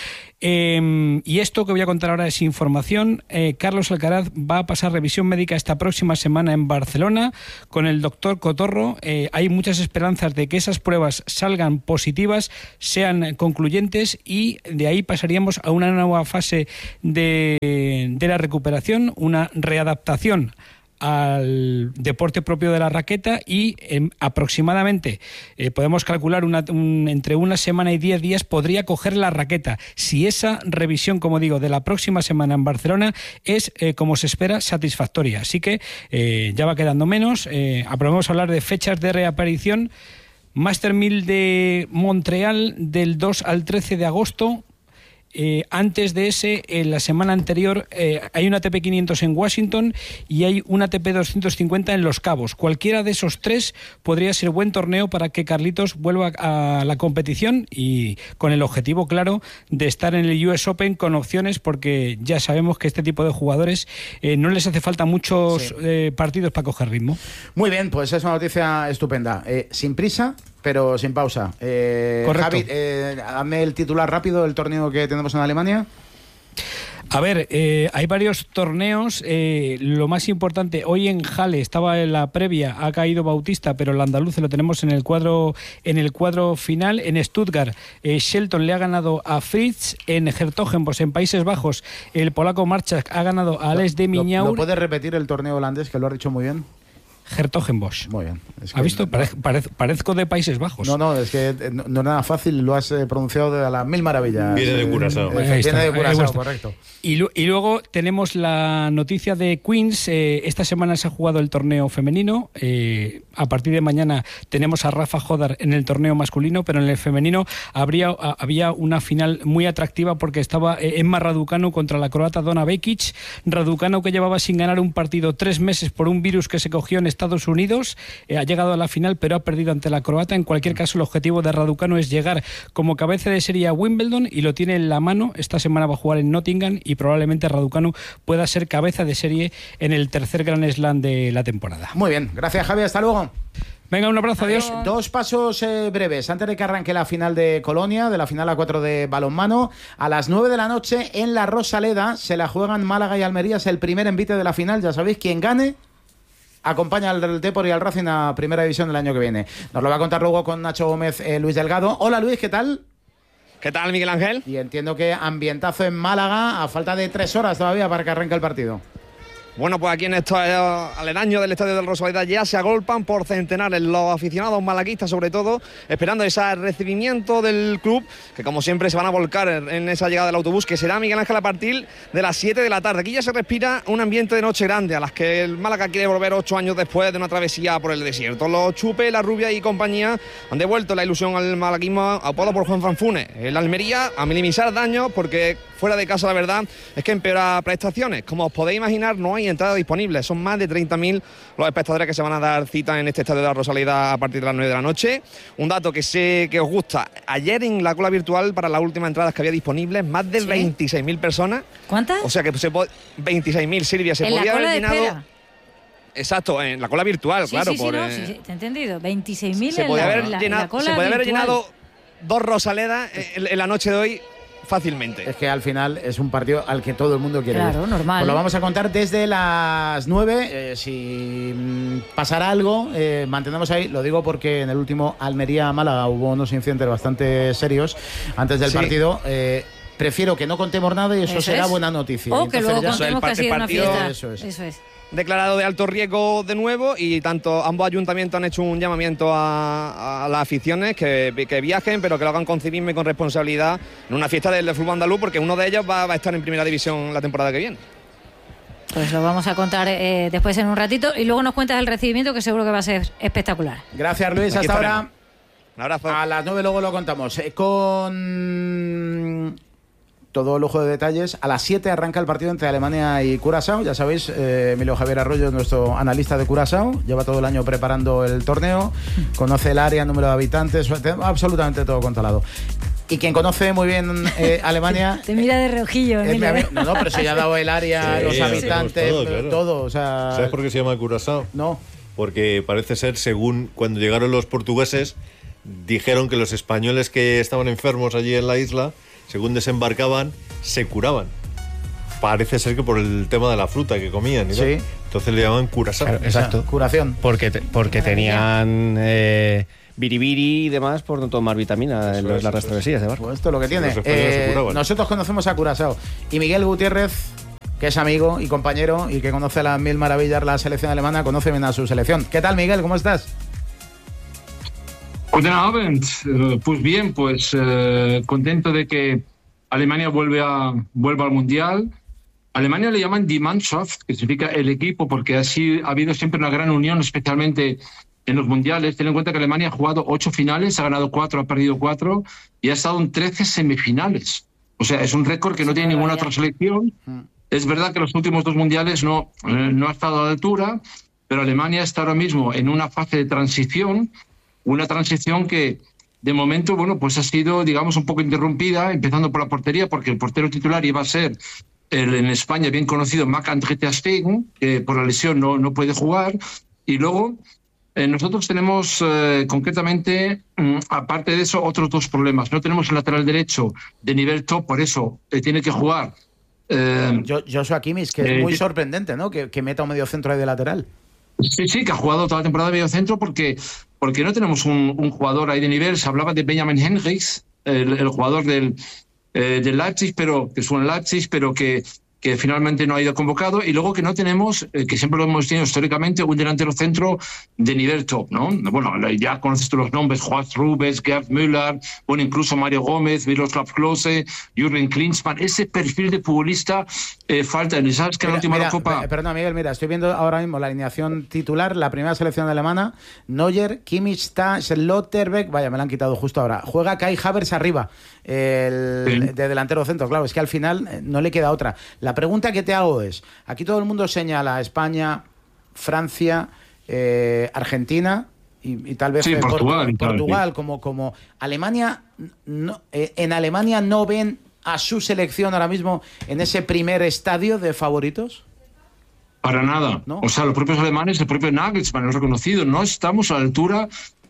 Y esto que voy a contar ahora es información. Carlos Alcaraz va a pasar revisión médica esta próxima semana en Barcelona con el doctor Cotorro. Hay muchas esperanzas de que esas pruebas salgan positivas, sean concluyentes, y de ahí pasaríamos a una nueva fase de la recuperación, una readaptación al deporte propio de la raqueta, y aproximadamente podemos calcular entre una semana y 10 días podría coger la raqueta, si esa revisión, como digo, de la próxima semana en Barcelona es como se espera, satisfactoria. Así que ya va quedando menos. Aprobamos a hablar de fechas de reaparición. Master 1000 de Montreal del 2 al 13 de agosto. Antes de ese, en la semana anterior, hay una ATP 500 en Washington y hay una ATP 250 en Los Cabos. Cualquiera de esos tres podría ser buen torneo para que Carlitos vuelva a la competición, y con el objetivo claro de estar en el US Open con opciones, porque ya sabemos que este tipo de jugadores no les hace falta muchos partidos para coger ritmo. Muy bien, pues es una noticia estupenda. Sin prisa, pero sin pausa. Correcto. Javi, hazme el titular rápido del torneo que tenemos en Alemania. A ver, hay varios torneos. Lo más importante, hoy en Halle estaba en la previa, ha caído Bautista, pero el andaluz lo tenemos en el cuadro final. En Stuttgart, Shelton le ha ganado a Fritz. En Hertogenbosch, en Países Bajos, el polaco Marchak ha ganado a Alex de Miñaur. ¿Lo puedes repetir el torneo holandés, que lo has dicho muy bien? Hertogenbosch. Muy bien. ¿Ha visto? Parezco de Países Bajos. No, es que no es nada fácil, lo has pronunciado de las mil maravillas. Viene de Curazao. Viene de Curazao, correcto. Y luego tenemos la noticia de Queens. Esta semana se ha jugado el torneo femenino. A partir de mañana tenemos a Rafa Jodar en el torneo masculino, pero en el femenino había una final muy atractiva, porque estaba Emma Raducanu contra la croata Donna Vekic. Raducanu, que llevaba sin ganar un partido 3 meses por un virus que se cogió en Estados Unidos, ha llegado a la final, pero ha perdido ante la croata. En cualquier caso, el objetivo de Raducanu es llegar como cabeza de serie a Wimbledon, y lo tiene en la mano. Esta semana va a jugar en Nottingham, y probablemente Raducanu pueda ser cabeza de serie en el tercer Grand Slam de la temporada. Muy bien, gracias, Javi, hasta luego. Venga, un abrazo, adiós. 2 pasos breves antes de que arranque la final de Colonia, de la final A4 de balonmano. A las 9 de la noche en la Rosaleda se la juegan Málaga y Almería, es el primer envite de la final. Ya sabéis, quien gane acompaña al Depor y al Racing a Primera División el año que viene. Nos lo va a contar luego con Nacho Gómez Luis Delgado. Hola Luis, ¿qué tal? ¿Qué tal, Miguel Ángel? Y entiendo que ambientazo en Málaga, a falta de 3 horas todavía para que arranque el partido. Bueno, pues aquí en estos aledaños del Estadio del Rosaleda ya se agolpan por centenares los aficionados malaguistas, sobre todo, esperando ese recibimiento del club, que como siempre se van a volcar en esa llegada del autobús, que será, Miguel Ángel, a partir de las 7 de la tarde. Aquí ya se respira un ambiente de noche grande, a las que el Málaga quiere volver 8 años después de una travesía por el desierto. Los Chupe, la Rubia y compañía han devuelto la ilusión al malaguismo, aupado por Juan Fanfune. El Almería a minimizar daños, porque fuera de casa la verdad es que empeora prestaciones. Como os podéis imaginar, no hay entradas disponibles. Son más de 30.000 los espectadores que se van a dar cita en este estadio de la Rosaleda a partir de las 9 de la noche. Un dato que sé que os gusta. Ayer en la cola virtual, para las últimas entradas que había disponibles, más de 26.000 personas. ¿Cuántas? O sea que 26.000, Silvia. Se podía haber llenado. Exacto, en la cola virtual, sí, claro. Sí, te he entendido. 26.000 se podía haber llenado llenado 2 Rosaledas en la noche de hoy fácilmente. Es que al final es un partido al que todo el mundo quiere ir. Claro, normal. Pues lo vamos a contar desde las 9. Si pasará algo, mantenemos ahí. Lo digo porque en el último Almería-Málaga hubo unos incidentes bastante serios antes del partido. prefiero que no contemos nada y eso será buena noticia. O que luego ya... contemos que ha sido una fiesta. Eso es. Declarado de alto riesgo de nuevo, y tanto ambos ayuntamientos han hecho un llamamiento a las aficiones que viajen, pero que lo hagan con civismo y con responsabilidad en una fiesta del fútbol andaluz, porque uno de ellos va a estar en primera división la temporada que viene. Pues lo vamos a contar después en un ratito, y luego nos cuentas el recibimiento, que seguro que va a ser espectacular. Gracias, Luis, hasta ahora. Un abrazo. A las 9 luego lo contamos. Con todo lujo de detalles. A las 7 arranca el partido entre Alemania y Curazao. Ya sabéis, Emilio Javier Arroyo, nuestro analista de Curazao, lleva todo el año preparando el torneo, conoce el área, número de habitantes, absolutamente todo controlado. Y quien conoce muy bien Alemania... Te mira de reojillo, Emilio. No, pero se ya ha dado el área, los habitantes, todo. O sea... ¿Sabes por qué se llama Curazao? No. Porque parece ser, según cuando llegaron los portugueses, dijeron que los españoles que estaban enfermos allí en la isla, según desembarcaban, se curaban. Parece ser que por el tema de la fruta que comían. Sí. Entonces le llaman Curazao. Claro, exacto. Curación. Porque tenían biribiri y demás por no tomar vitamina en las travesías de barco. Pues esto es lo que tiene. Nosotros conocemos a Curazao. Y Miguel Gutiérrez, que es amigo y compañero y que conoce a las mil maravillas la selección alemana, conoce bien a su selección. ¿Qué tal, Miguel? ¿Cómo estás? Guten Abend. Pues bien, contento de que Alemania vuelve al Mundial. Alemania le llaman Die Mannschaft, que significa el equipo, porque así ha habido siempre una gran unión, especialmente en los mundiales. Ten en cuenta que Alemania ha jugado 8 finales, ha ganado 4, ha perdido 4 y ha estado en 13 semifinales. O sea, es un récord que no tiene ninguna otra selección. Es verdad que los últimos 2 mundiales no ha estado a la altura, pero Alemania está ahora mismo en una fase de transición, una transición que de momento, ha sido, digamos, un poco interrumpida, empezando por la portería, porque el portero titular iba a ser en España bien conocido Marc-André ter Stegen, que por la lesión no puede jugar. Y luego nosotros tenemos concretamente, aparte de eso, otros 2 problemas. No tenemos el lateral derecho de nivel top, por eso tiene que jugar Joshua Kimmich, que es muy sorprendente, ¿no? Que meta un medio centro ahí de lateral. Sí, que ha jugado toda la temporada de medio centro porque no tenemos un jugador ahí de nivel. Se hablaba de Benjamin Henrichs, el jugador del Leipzig, pero que es un Leipzig, pero que finalmente no ha ido convocado, y luego que no tenemos, que siempre lo hemos tenido históricamente, un delantero centro de nivel top, ¿no? Bueno, ya conoces tú los nombres, Juan Rubens, Gerd Müller, incluso Mario Gómez, Miroslav Klose, Jürgen Klinsmann. Ese perfil de futbolista falta. ¿Sabes que en la última Copa? Perdona, Miguel, estoy viendo ahora mismo la alineación titular, la primera selección alemana: Neuer, Kimmich, Tah, Schlotterbeck. Vaya, me la han quitado justo ahora. Juega Kai Havertz arriba, de delantero centro. Claro, es que al final no le queda otra. La pregunta que te hago es, aquí todo el mundo señala a España, Francia, Argentina y tal vez Portugal como Alemania. ¿En Alemania no ven a su selección ahora mismo en ese primer estadio de favoritos? Para nada. ¿No? O sea, los propios alemanes, el propio Nagelsmann lo ha reconocido. No estamos a la altura,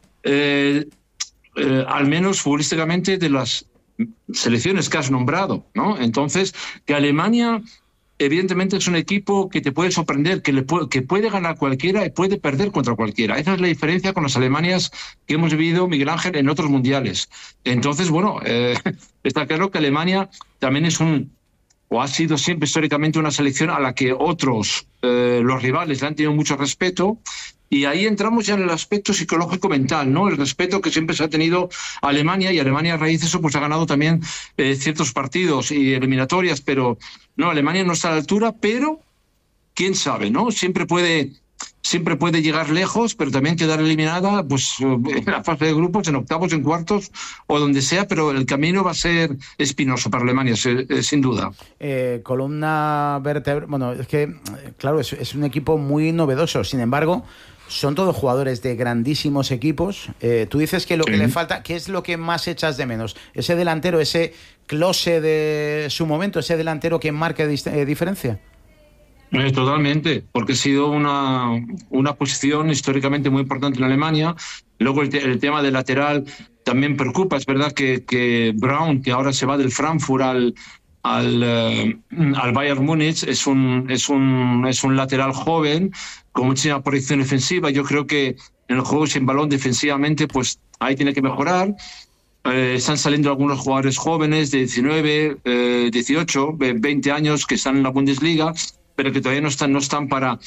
al menos futbolísticamente, de las selecciones que has nombrado, ¿no? Entonces, que Alemania evidentemente es un equipo que te puede sorprender, que puede ganar cualquiera y puede perder contra cualquiera. Esa es la diferencia con las Alemanias que hemos vivido, Miguel Ángel, en otros mundiales. Entonces, está claro que Alemania también ha sido siempre históricamente una selección a la que otros, los rivales, le han tenido mucho respeto. Y ahí entramos ya en el aspecto psicológico mental, ¿no? El respeto que siempre se ha tenido a Alemania, y Alemania a raíz de eso ha ganado también ciertos partidos y eliminatorias, pero no, Alemania no está a la altura, pero quién sabe, ¿no? Siempre puede llegar lejos, pero también quedar eliminada en la fase de grupos, en octavos, en cuartos o donde sea, pero el camino va a ser espinoso para Alemania, sin duda. Columna vertebral, es que, claro, es un equipo muy novedoso, sin embargo, son todos jugadores de grandísimos equipos. Tú dices que lo que le falta, ¿qué es lo que más echas de menos? Ese delantero, ese Klose de su momento, ese delantero que marca diferencia. Totalmente, porque ha sido una posición históricamente muy importante en Alemania. Luego el tema del lateral también preocupa. Es verdad que Braun, que ahora se va del Frankfurt al Bayern Múnich, es un lateral joven con mucha proyección defensiva. Yo creo que en el juego sin balón defensivamente, ahí tiene que mejorar. Están saliendo algunos jugadores jóvenes de 19, 18, 20 años que están en la Bundesliga, pero que todavía no están para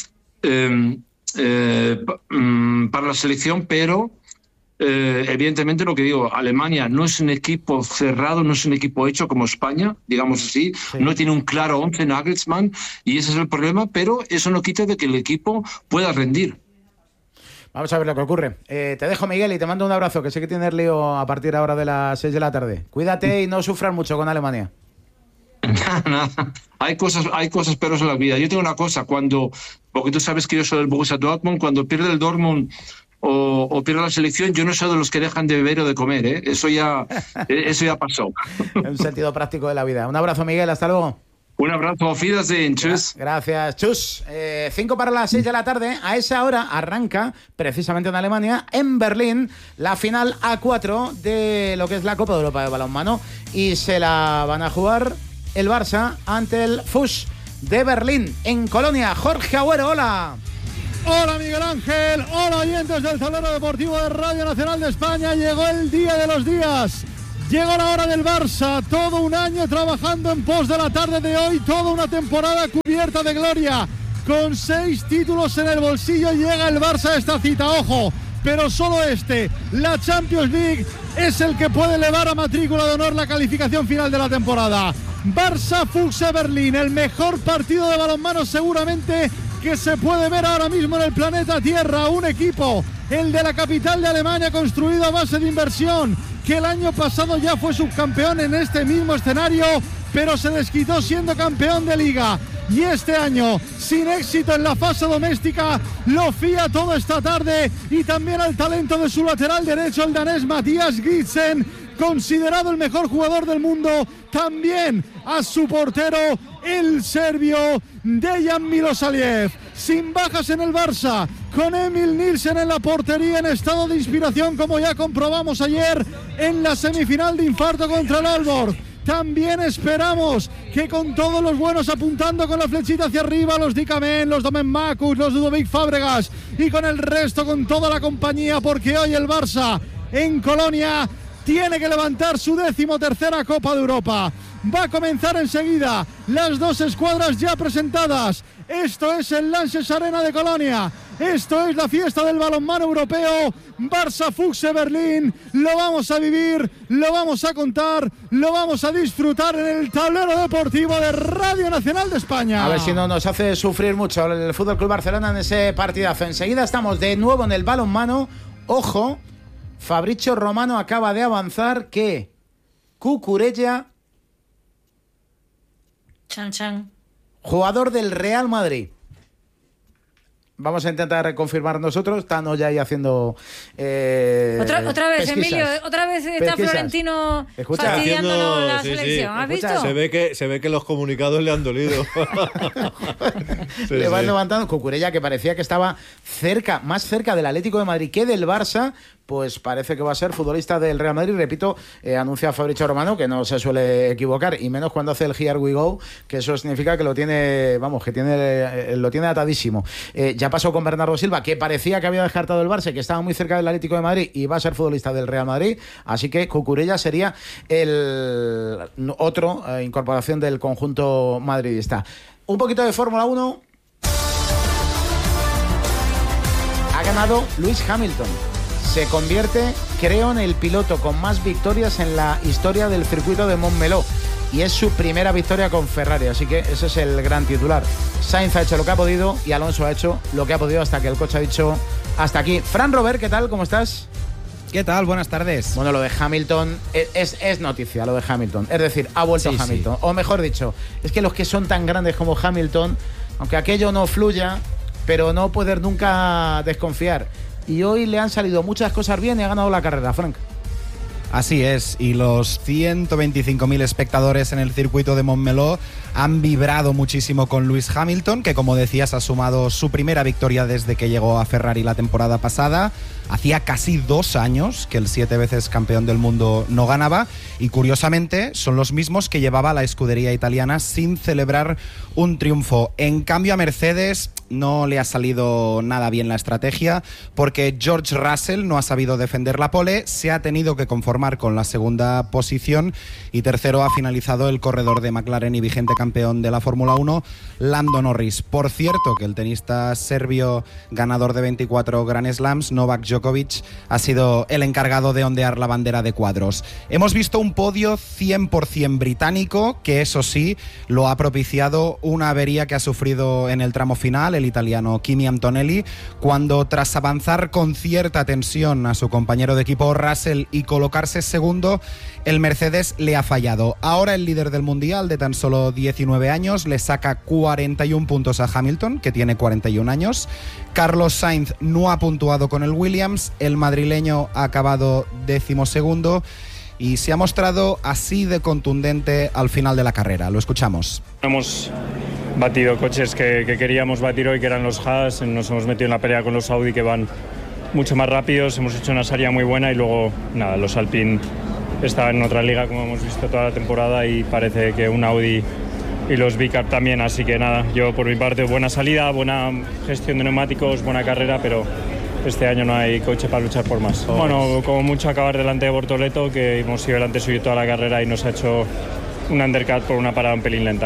la selección, pero evidentemente lo que digo, Alemania no es un equipo cerrado, no es un equipo hecho como España, digamos así, no tiene un claro 11 Nagelsmann y ese es el problema, pero eso no quita de que el equipo pueda rendir. Vamos a ver lo que ocurre. Te dejo, Miguel, y te mando un abrazo, que sé que tienes lío a partir ahora de las 6 de la tarde. Cuídate y no sufras mucho con Alemania. Nada, hay cosas peores en la vida. Yo tengo una cosa, porque tú sabes que yo soy del Borussia Dortmund, cuando pierde el Dortmund o pierde la selección, yo no soy de los que dejan de beber o de comer, ¿eh? Eso ya pasó. En un sentido práctico de la vida. Un abrazo, Miguel, hasta luego. Un abrazo, auf Wiedersehen, tschüss. Gracias, tschüss. 5 para las 6 de la tarde. A esa hora arranca, precisamente en Alemania, en Berlín, la final A4 de lo que es la Copa de Europa de balonmano. Y se la van a jugar el Barça ante el FUS de Berlín, en Colonia. Jorge Agüero, hola. Hola Miguel Ángel, hola oyentes del Tablero Deportivo de Radio Nacional de España. Llegó el día de los días. Llegó la hora del Barça, todo un año trabajando en pos de la tarde de hoy, toda una temporada cubierta de gloria. Con 6 títulos en el bolsillo llega el Barça a esta cita, ojo, pero solo la Champions League, es el que puede elevar a matrícula de honor la calificación final de la temporada. Barça Füchse Berlín, el mejor partido de balonmano seguramente que se puede ver ahora mismo en el planeta Tierra. Un equipo, el de la capital de Alemania, construido a base de inversión, que el año pasado ya fue subcampeón en este mismo escenario, pero se desquitó siendo campeón de liga. Y este año, sin éxito en la fase doméstica, lo fía todo esta tarde, y también al talento de su lateral derecho, el danés Matías Gridsen, considerado el mejor jugador del mundo, también a su portero, el serbio Dejan Milosaliev. Sin bajas en el Barça, con Emil Nielsen en la portería en estado de inspiración, como ya comprobamos ayer en la semifinal de infarto contra el Aalborg. También esperamos que con todos los buenos apuntando con la flechita hacia arriba, los Dikamen, los Domen Makus, los Ludovic Fábregas, y con el resto, con toda la compañía, porque hoy el Barça en Colonia tiene que levantar su 13ª Copa de Europa. Va a comenzar enseguida, las 2 escuadras ya presentadas. Esto es el Lanxess Arena de Colonia. Esto es la fiesta del balonmano europeo. Barça Füchse Berlín. Lo vamos a vivir, lo vamos a contar, lo vamos a disfrutar en el Tablero Deportivo de Radio Nacional de España. A ver si no nos hace sufrir mucho el Fútbol Club Barcelona en ese partidazo. Enseguida estamos de nuevo en el balonmano. Ojo, Fabrizio Romano acaba de avanzar que Cucurella, jugador del Real Madrid. Vamos a intentar confirmar nosotros. Estamos ya ahí haciendo otra vez, pesquisas. Emilio, otra vez está Pesquisas. Florentino Escucha, fastidiándolo la sí, selección. ¿Has Escucha, visto? Se ve que los comunicados le han dolido. Sí, le van sí. levantando. Cucurella, que parecía que estaba más cerca del Atlético de Madrid que del Barça, pues parece que va a ser futbolista del Real Madrid. Repito, anuncia Fabrizio Romano, que no se suele equivocar, y menos cuando hace el Here We Go, que eso significa que lo tiene, lo tiene atadísimo. Ya pasó con Bernardo Silva, que parecía que había descartado el Barça, que estaba muy cerca del Atlético de Madrid y va a ser futbolista del Real Madrid, así que Cucurella sería el otro incorporación del conjunto madridista. Un poquito de Fórmula 1. Ha ganado Lewis Hamilton. Se convierte, creo, en el piloto con más victorias en la historia del circuito de Montmeló. Y es su primera victoria con Ferrari, así que ese es el gran titular. Sainz ha hecho lo que ha podido y Alonso ha hecho lo que ha podido hasta que el coche ha dicho hasta aquí. Fran Robert, ¿qué tal? ¿Cómo estás? ¿Qué tal? Buenas tardes. Bueno, lo de Hamilton es noticia, lo de Hamilton. Es decir, ha vuelto Hamilton. Sí. O mejor dicho, es que los que son tan grandes como Hamilton, aunque aquello no fluya, pero no poder nunca desconfiar. Y hoy le han salido muchas cosas bien y ha ganado la carrera, Frank. Así es, y los 125.000 espectadores en el circuito de Montmeló han vibrado muchísimo con Lewis Hamilton, que, como decías, ha sumado su primera victoria desde que llegó a Ferrari la temporada pasada. Hacía casi 2 años que el 7 veces campeón del mundo no ganaba, y curiosamente son los mismos que llevaba la escudería italiana sin celebrar un triunfo. En cambio, a Mercedes no le ha salido nada bien la estrategia porque George Russell no ha sabido defender la pole, se ha tenido que conformar con la segunda posición y tercero ha finalizado el corredor de McLaren y vigente campeón de la Fórmula 1, Lando Norris. Por cierto, que el tenista serbio ganador de 24 Grand Slams, Novak Djokovic, ha sido el encargado de ondear la bandera de cuadros. Hemos visto un podio 100% británico, que eso sí, lo ha propiciado una avería que ha sufrido en el tramo final el italiano Kimi Antonelli, cuando tras avanzar con cierta tensión a su compañero de equipo Russell y colocarse segundo, el Mercedes le ha fallado. Ahora el líder del Mundial, de tan solo 19 años, le saca 41 puntos a Hamilton, que tiene 41 años. Carlos Sainz no ha puntuado con el Williams, el madrileño ha acabado 12º y se ha mostrado así de contundente al final de la carrera. Lo escuchamos. Hemos batido coches que queríamos batir hoy, que eran los Haas, nos hemos metido en la pelea con los Audi, que van mucho más rápidos, hemos hecho una salida muy buena y luego nada, los Alpine estaban en otra liga, como hemos visto toda la temporada, y parece que un Audi y los Bicar también, así que nada, yo por mi parte buena salida, buena gestión de neumáticos, buena carrera, pero este año no hay coche para luchar por más. Bueno, como mucho acabar delante de Bortoleto, que hemos ido delante suyo toda la carrera y nos ha hecho un undercut por una parada un pelín lenta.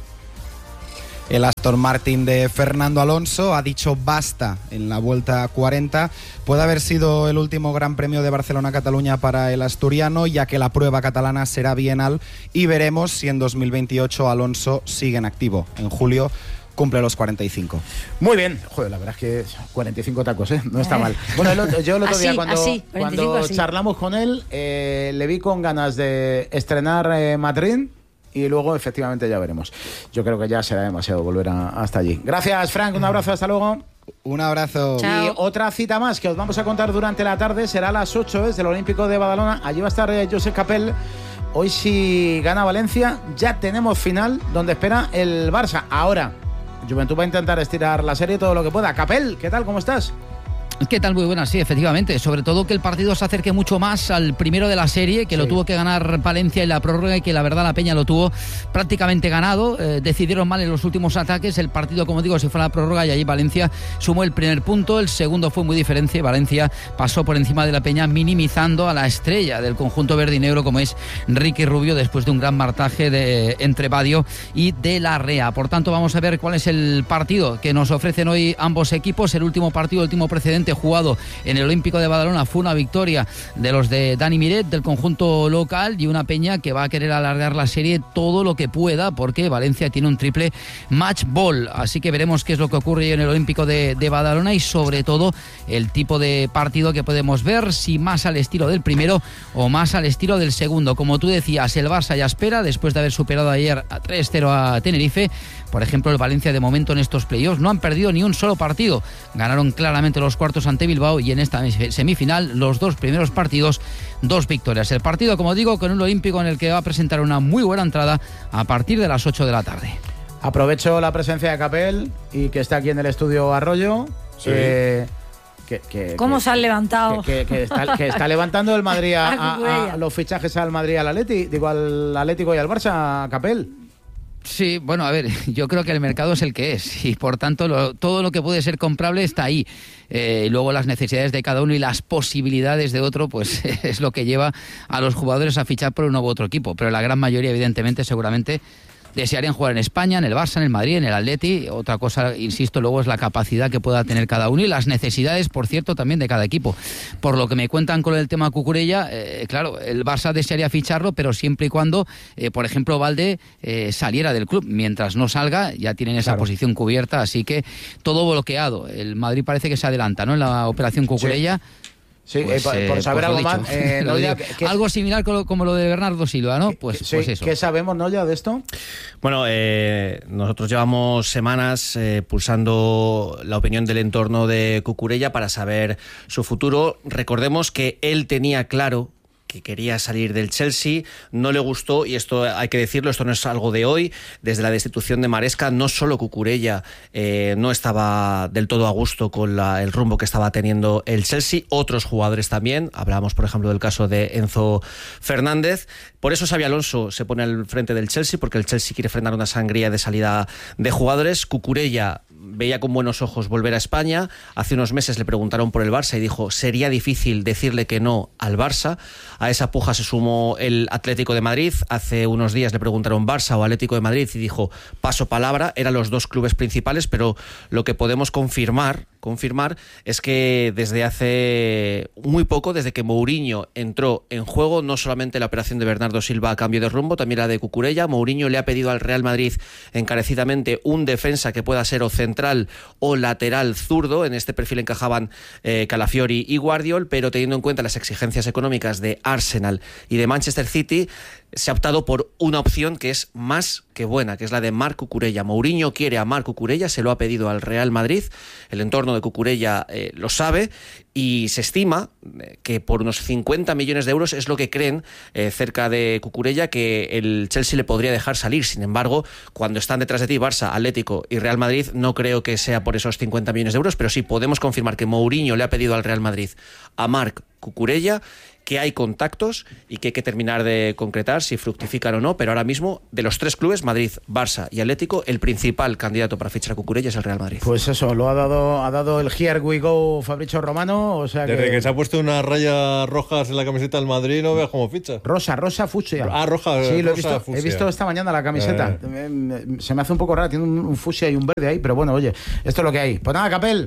El Aston Martin de Fernando Alonso ha dicho basta en la vuelta 40. Puede haber sido el último Gran Premio de Barcelona-Cataluña para el asturiano, ya que la prueba catalana será bienal y veremos si en 2028 Alonso sigue en activo. En julio cumple los 45. Muy bien. Joder, la verdad es que 45 tacos, ¿eh? No está mal. Bueno, yo el otro día cuando charlamos con él, le vi con ganas de estrenar Madrid. Y luego, efectivamente, ya veremos. Yo creo que ya será demasiado volver hasta allí. Gracias, Frank. Un abrazo. Hasta luego. Un abrazo. Chao. Y otra cita más que os vamos a contar durante la tarde será a las 8, es del Olímpico de Badalona. Allí va a estar Josep Capel. Hoy, si gana Valencia, ya tenemos final donde espera el Barça. Ahora, Juventud va a intentar estirar la serie todo lo que pueda. Capel, ¿qué tal? ¿Cómo estás? ¿Qué tal? Muy buenas, sí, efectivamente. Sobre todo que el partido se acerque mucho más al primero de la serie, que lo tuvo que ganar Palencia en la prórroga y que la verdad la Peña lo tuvo prácticamente ganado. Decidieron mal en los últimos ataques. El partido, como digo, se fue a la prórroga y allí Valencia sumó el primer punto. El segundo fue muy diferente. Valencia pasó por encima de la Peña, minimizando a la estrella del conjunto verde y negro, como es Ricky Rubio, después de un gran martaje entre Badio y de la Rea. Por tanto, vamos a ver cuál es el partido que nos ofrecen hoy ambos equipos. El último partido, el último precedente jugado en el Olímpico de Badalona fue una victoria de los de Dani Miret, del conjunto local, y una Peña que va a querer alargar la serie todo lo que pueda, porque Valencia tiene un triple match ball, así que veremos qué es lo que ocurre en el Olímpico de Badalona y sobre todo el tipo de partido que podemos ver, si más al estilo del primero o más al estilo del segundo. Como tú decías, el Barça ya espera, después de haber superado ayer a 3-0 a Tenerife. Por ejemplo, el Valencia de momento en estos playoffs no han perdido ni un solo partido, ganaron claramente los cuartos ante Bilbao y en esta semifinal los dos primeros partidos, 2 victorias. El partido, como digo, con un Olímpico en el que va a presentar una muy buena entrada a partir de las 8 de la tarde. Aprovecho la presencia de Capel y que está aquí en el estudio Arroyo. Sí. ¿Cómo se han levantado? Que está levantando el Madrid a los fichajes al Madrid, al Atleti, digo al Atlético y al Barça, Capel. Sí, bueno, a ver, yo creo que el mercado es el que es y por tanto todo lo que puede ser comprable está ahí. Luego las necesidades de cada uno y las posibilidades de otro, pues es lo que lleva a los jugadores a fichar por uno u otro equipo. Pero la gran mayoría, evidentemente, seguramente desearían jugar en España, en el Barça, en el Madrid, en el Atleti. Otra cosa, insisto, luego es la capacidad que pueda tener cada uno y las necesidades, por cierto, también de cada equipo. Por lo que me cuentan con el tema Cucurella, claro, el Barça desearía ficharlo, pero siempre y cuando, por ejemplo, Valde saliera del club. Mientras no salga, ya tienen esa posición cubierta, así que todo bloqueado. El Madrid parece que se adelanta, ¿no?, en la operación Cucurella. Sí, por saber algo más. Noya, algo similar como lo de Bernardo Silva, ¿no? Pues eso. ¿Qué sabemos, Noya, de esto? Bueno, nosotros llevamos semanas pulsando la opinión del entorno de Cucurella para saber su futuro. Recordemos que él tenía claro que quería salir del Chelsea, no le gustó, y esto hay que decirlo, esto no es algo de hoy. Desde la destitución de Maresca, no solo Cucurella no estaba del todo a gusto con el rumbo que estaba teniendo el Chelsea, otros jugadores también. Hablábamos, por ejemplo, del caso de Enzo Fernández. Por eso Xabi Alonso se pone al frente del Chelsea, porque el Chelsea quiere frenar una sangría de salida de jugadores. Cucurella veía con buenos ojos volver a España. Hace unos meses le preguntaron por el Barça y dijo, sería difícil decirle que no al Barça. A esa puja se sumó el Atlético de Madrid. Hace unos días le preguntaron Barça o Atlético de Madrid y dijo, paso palabra. Eran los dos clubes principales, pero lo que podemos confirmar es que desde hace muy poco, desde que Mourinho entró en juego, no solamente la operación de Bernardo Silva a cambio de rumbo, también la de Cucurella. Mourinho le ha pedido al Real Madrid encarecidamente un defensa que pueda ser o central o lateral zurdo. En este perfil encajaban Calafiori y Guardiol, pero teniendo en cuenta las exigencias económicas de Arsenal y de Manchester City, se ha optado por una opción que es más que buena, que es la de Marc Cucurella. Mourinho quiere a Marc Cucurella, se lo ha pedido al Real Madrid. El entorno de Cucurella lo sabe y se estima que por unos 50 millones de euros es lo que creen cerca de Cucurella que el Chelsea le podría dejar salir. Sin embargo, cuando están detrás de ti Barça, Atlético y Real Madrid, no creo que sea por esos 50 millones de euros, pero sí podemos confirmar que Mourinho le ha pedido al Real Madrid a Marc Cucurella, que hay contactos y que hay que terminar de concretar si fructifican o no, pero ahora mismo de los tres clubes, Madrid, Barça y Atlético, el principal candidato para fichar a Cucurella es el Real Madrid. Pues eso, lo ha dado el Here We Go Fabrizio Romano, o sea desde que se ha pusto unas rayas rojas en la camiseta del Madrid, no veas cómo ficha. Rosa fucsia. Roja. Sí, lo rosa, he visto esta mañana la camiseta. Se me hace un poco rara, tiene un fucsia y un verde ahí, pero bueno, oye, esto es lo que hay. Pues nada, Capel.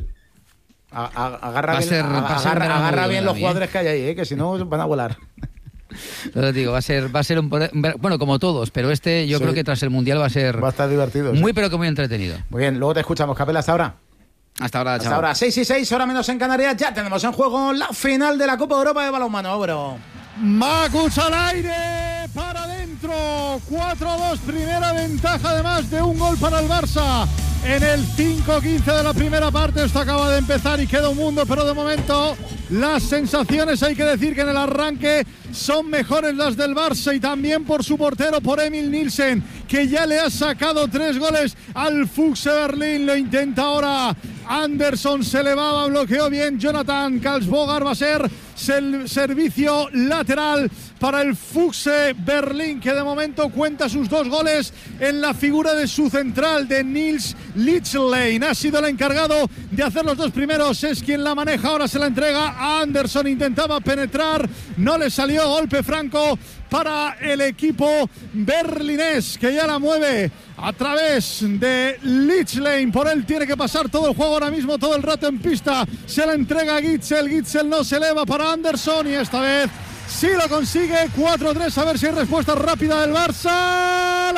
Agarra bien los jugadores que hay ahí, que si no van a volar. Lo digo, va a ser un bueno, como todos, pero yo creo que tras el Mundial va a estar divertido. Muy, pero que muy entretenido. Muy bien, luego te escuchamos, Capel, hasta ahora. Hasta ahora, Hasta ahora, 6:06, hora menos en Canarias. Ya tenemos en juego la final de la Copa de Europa de balonmano, bro. Makuch al aire, para adentro, 4-2, primera ventaja de más de un gol para el Barça. En el 5-15 de la primera parte, esto acaba de empezar y queda un mundo, pero de momento las sensaciones, hay que decir que en el arranque son mejores las del Barça y también por su portero, por Emil Nielsen, que ya le ha sacado 3 goles al Füchse Berlín. Lo intenta ahora Anderson, se elevaba, bloqueó bien Jonathan Karlsbogar, va a ser servicio lateral para el Füchse Berlín, que de momento cuenta sus 2 goles en la figura de su central, de Nils Lichlein. Ha sido el encargado de hacer los 2 primeros, es quien la maneja, ahora se la entrega a Anderson, intentaba penetrar, no le salió, golpe franco para el equipo berlinés, que ya la mueve a través de Lichlein. Por él tiene que pasar todo el juego ahora mismo, todo el rato en pista. Se la entrega a Gitzel no se eleva para Anderson y esta vez sí lo consigue. 4-3, a ver si hay respuesta rápida del Barça.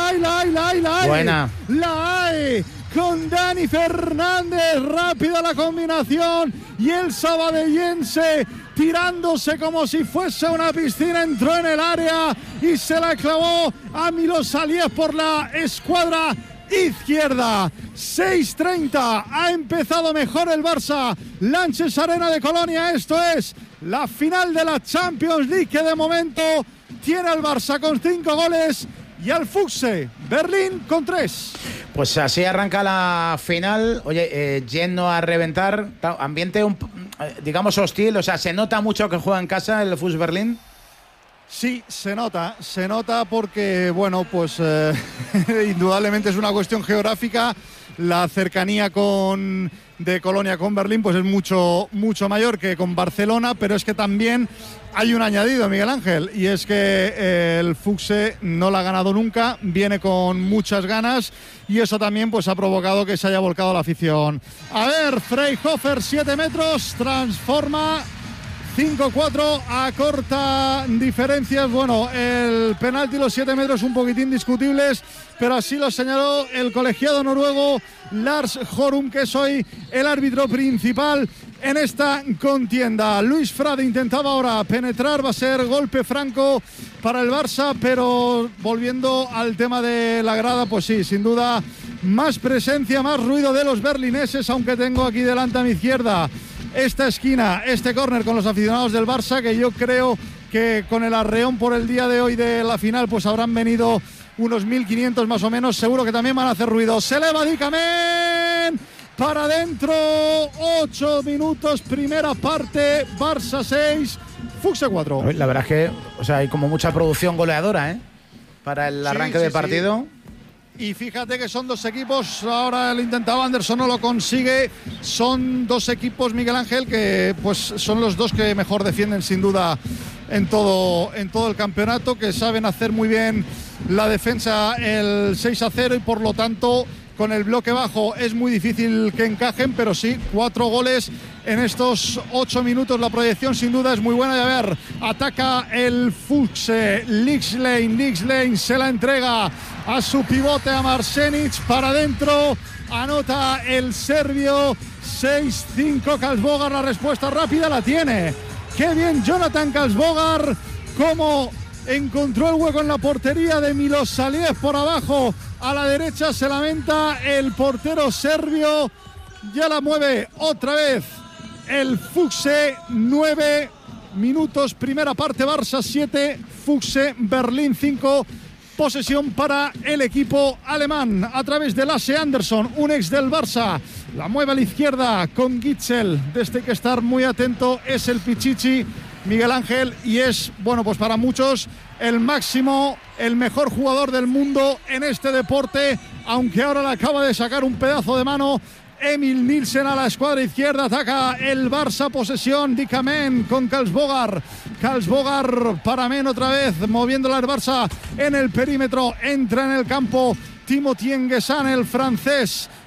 La hay. Buena. La hay. Con Dani Fernández, rápida la combinación y el sabadellense tirándose como si fuese una piscina, entró en el área y se la clavó a Milos Aliev por la escuadra izquierda. 6:30, ha empezado mejor el Barça. Lanches Arena de Colonia, esto es la final de la Champions League, que de momento tiene al Barça con 5 goles y al Füchse Berlín con 3. Pues así arranca la final. Oye, lleno a reventar, ambiente digamos hostil, o sea, ¿se nota mucho que juega en casa el Füchse Berlín? Sí, se nota porque, bueno, pues indudablemente es una cuestión geográfica. La cercanía de Colonia con Berlín pues es mucho mayor que con Barcelona, pero es que también hay un añadido, Miguel Ángel, y es que el Füchse no la ha ganado nunca, viene con muchas ganas y eso también pues ha provocado que se haya volcado la afición. A ver, Freyhofer, 7 metros, transforma. 5-4, acorta diferencias. Bueno, el penalti, los 7 metros un poquitín discutibles, pero así lo señaló el colegiado noruego Lars Horum, que es hoy el árbitro principal en esta contienda. Luis Frade intentaba ahora penetrar, va a ser golpe franco para el Barça, pero volviendo al tema de la grada, pues sí, sin duda más presencia, más ruido de los berlineses, aunque tengo aquí delante a mi izquierda esta esquina, este córner con los aficionados del Barça, que yo creo que con el arreón por el día de hoy de la final pues habrán venido unos 1.500 más o menos, seguro que también van a hacer ruido. Se eleva Dikamen para adentro, 8 minutos, primera parte, Barça 6, Füchse 4. La verdad es que, o sea, hay como mucha producción goleadora, para el arranque de partido. Sí. Y fíjate que son dos equipos, ahora lo intentaba Anderson, no lo consigue. Son dos equipos, Miguel Ángel, que pues son los dos que mejor defienden sin duda en todo el campeonato, que saben hacer muy bien la defensa, el 6-0, y por lo tanto con el bloque bajo es muy difícil que encajen, pero sí, 4 goles en estos 8 minutos. La proyección sin duda es muy buena. Y a ver, ataca el Fuchs, Lixlane se la entrega a su pivote, a Marsenic, para adentro, anota el serbio. 6-5, Karlsbogar, la respuesta rápida la tiene. Qué bien Jonathan Karlsbogar, cómo encontró el hueco en la portería de Milosavljević por abajo. A la derecha se lamenta el portero serbio. Ya la mueve otra vez el Fuchse. 9 minutos, primera parte, Barça 7, Fuchse Berlín 5. Posesión para el equipo alemán a través de Lasse Andersson, un ex del Barça. La mueve a la izquierda con Gitzel. Desde que estar muy atento es el Pichichi, Miguel Ángel, y es, bueno, pues para muchos el máximo, el mejor jugador del mundo en este deporte, aunque ahora le acaba de sacar un pedazo de mano Emil Nielsen a la escuadra izquierda. Ataca el Barça, posesión, Dikamen con Karlsbogar para Men otra vez, moviéndola el Barça en el perímetro, entra en el campo Timothy N'Guessan, el francés,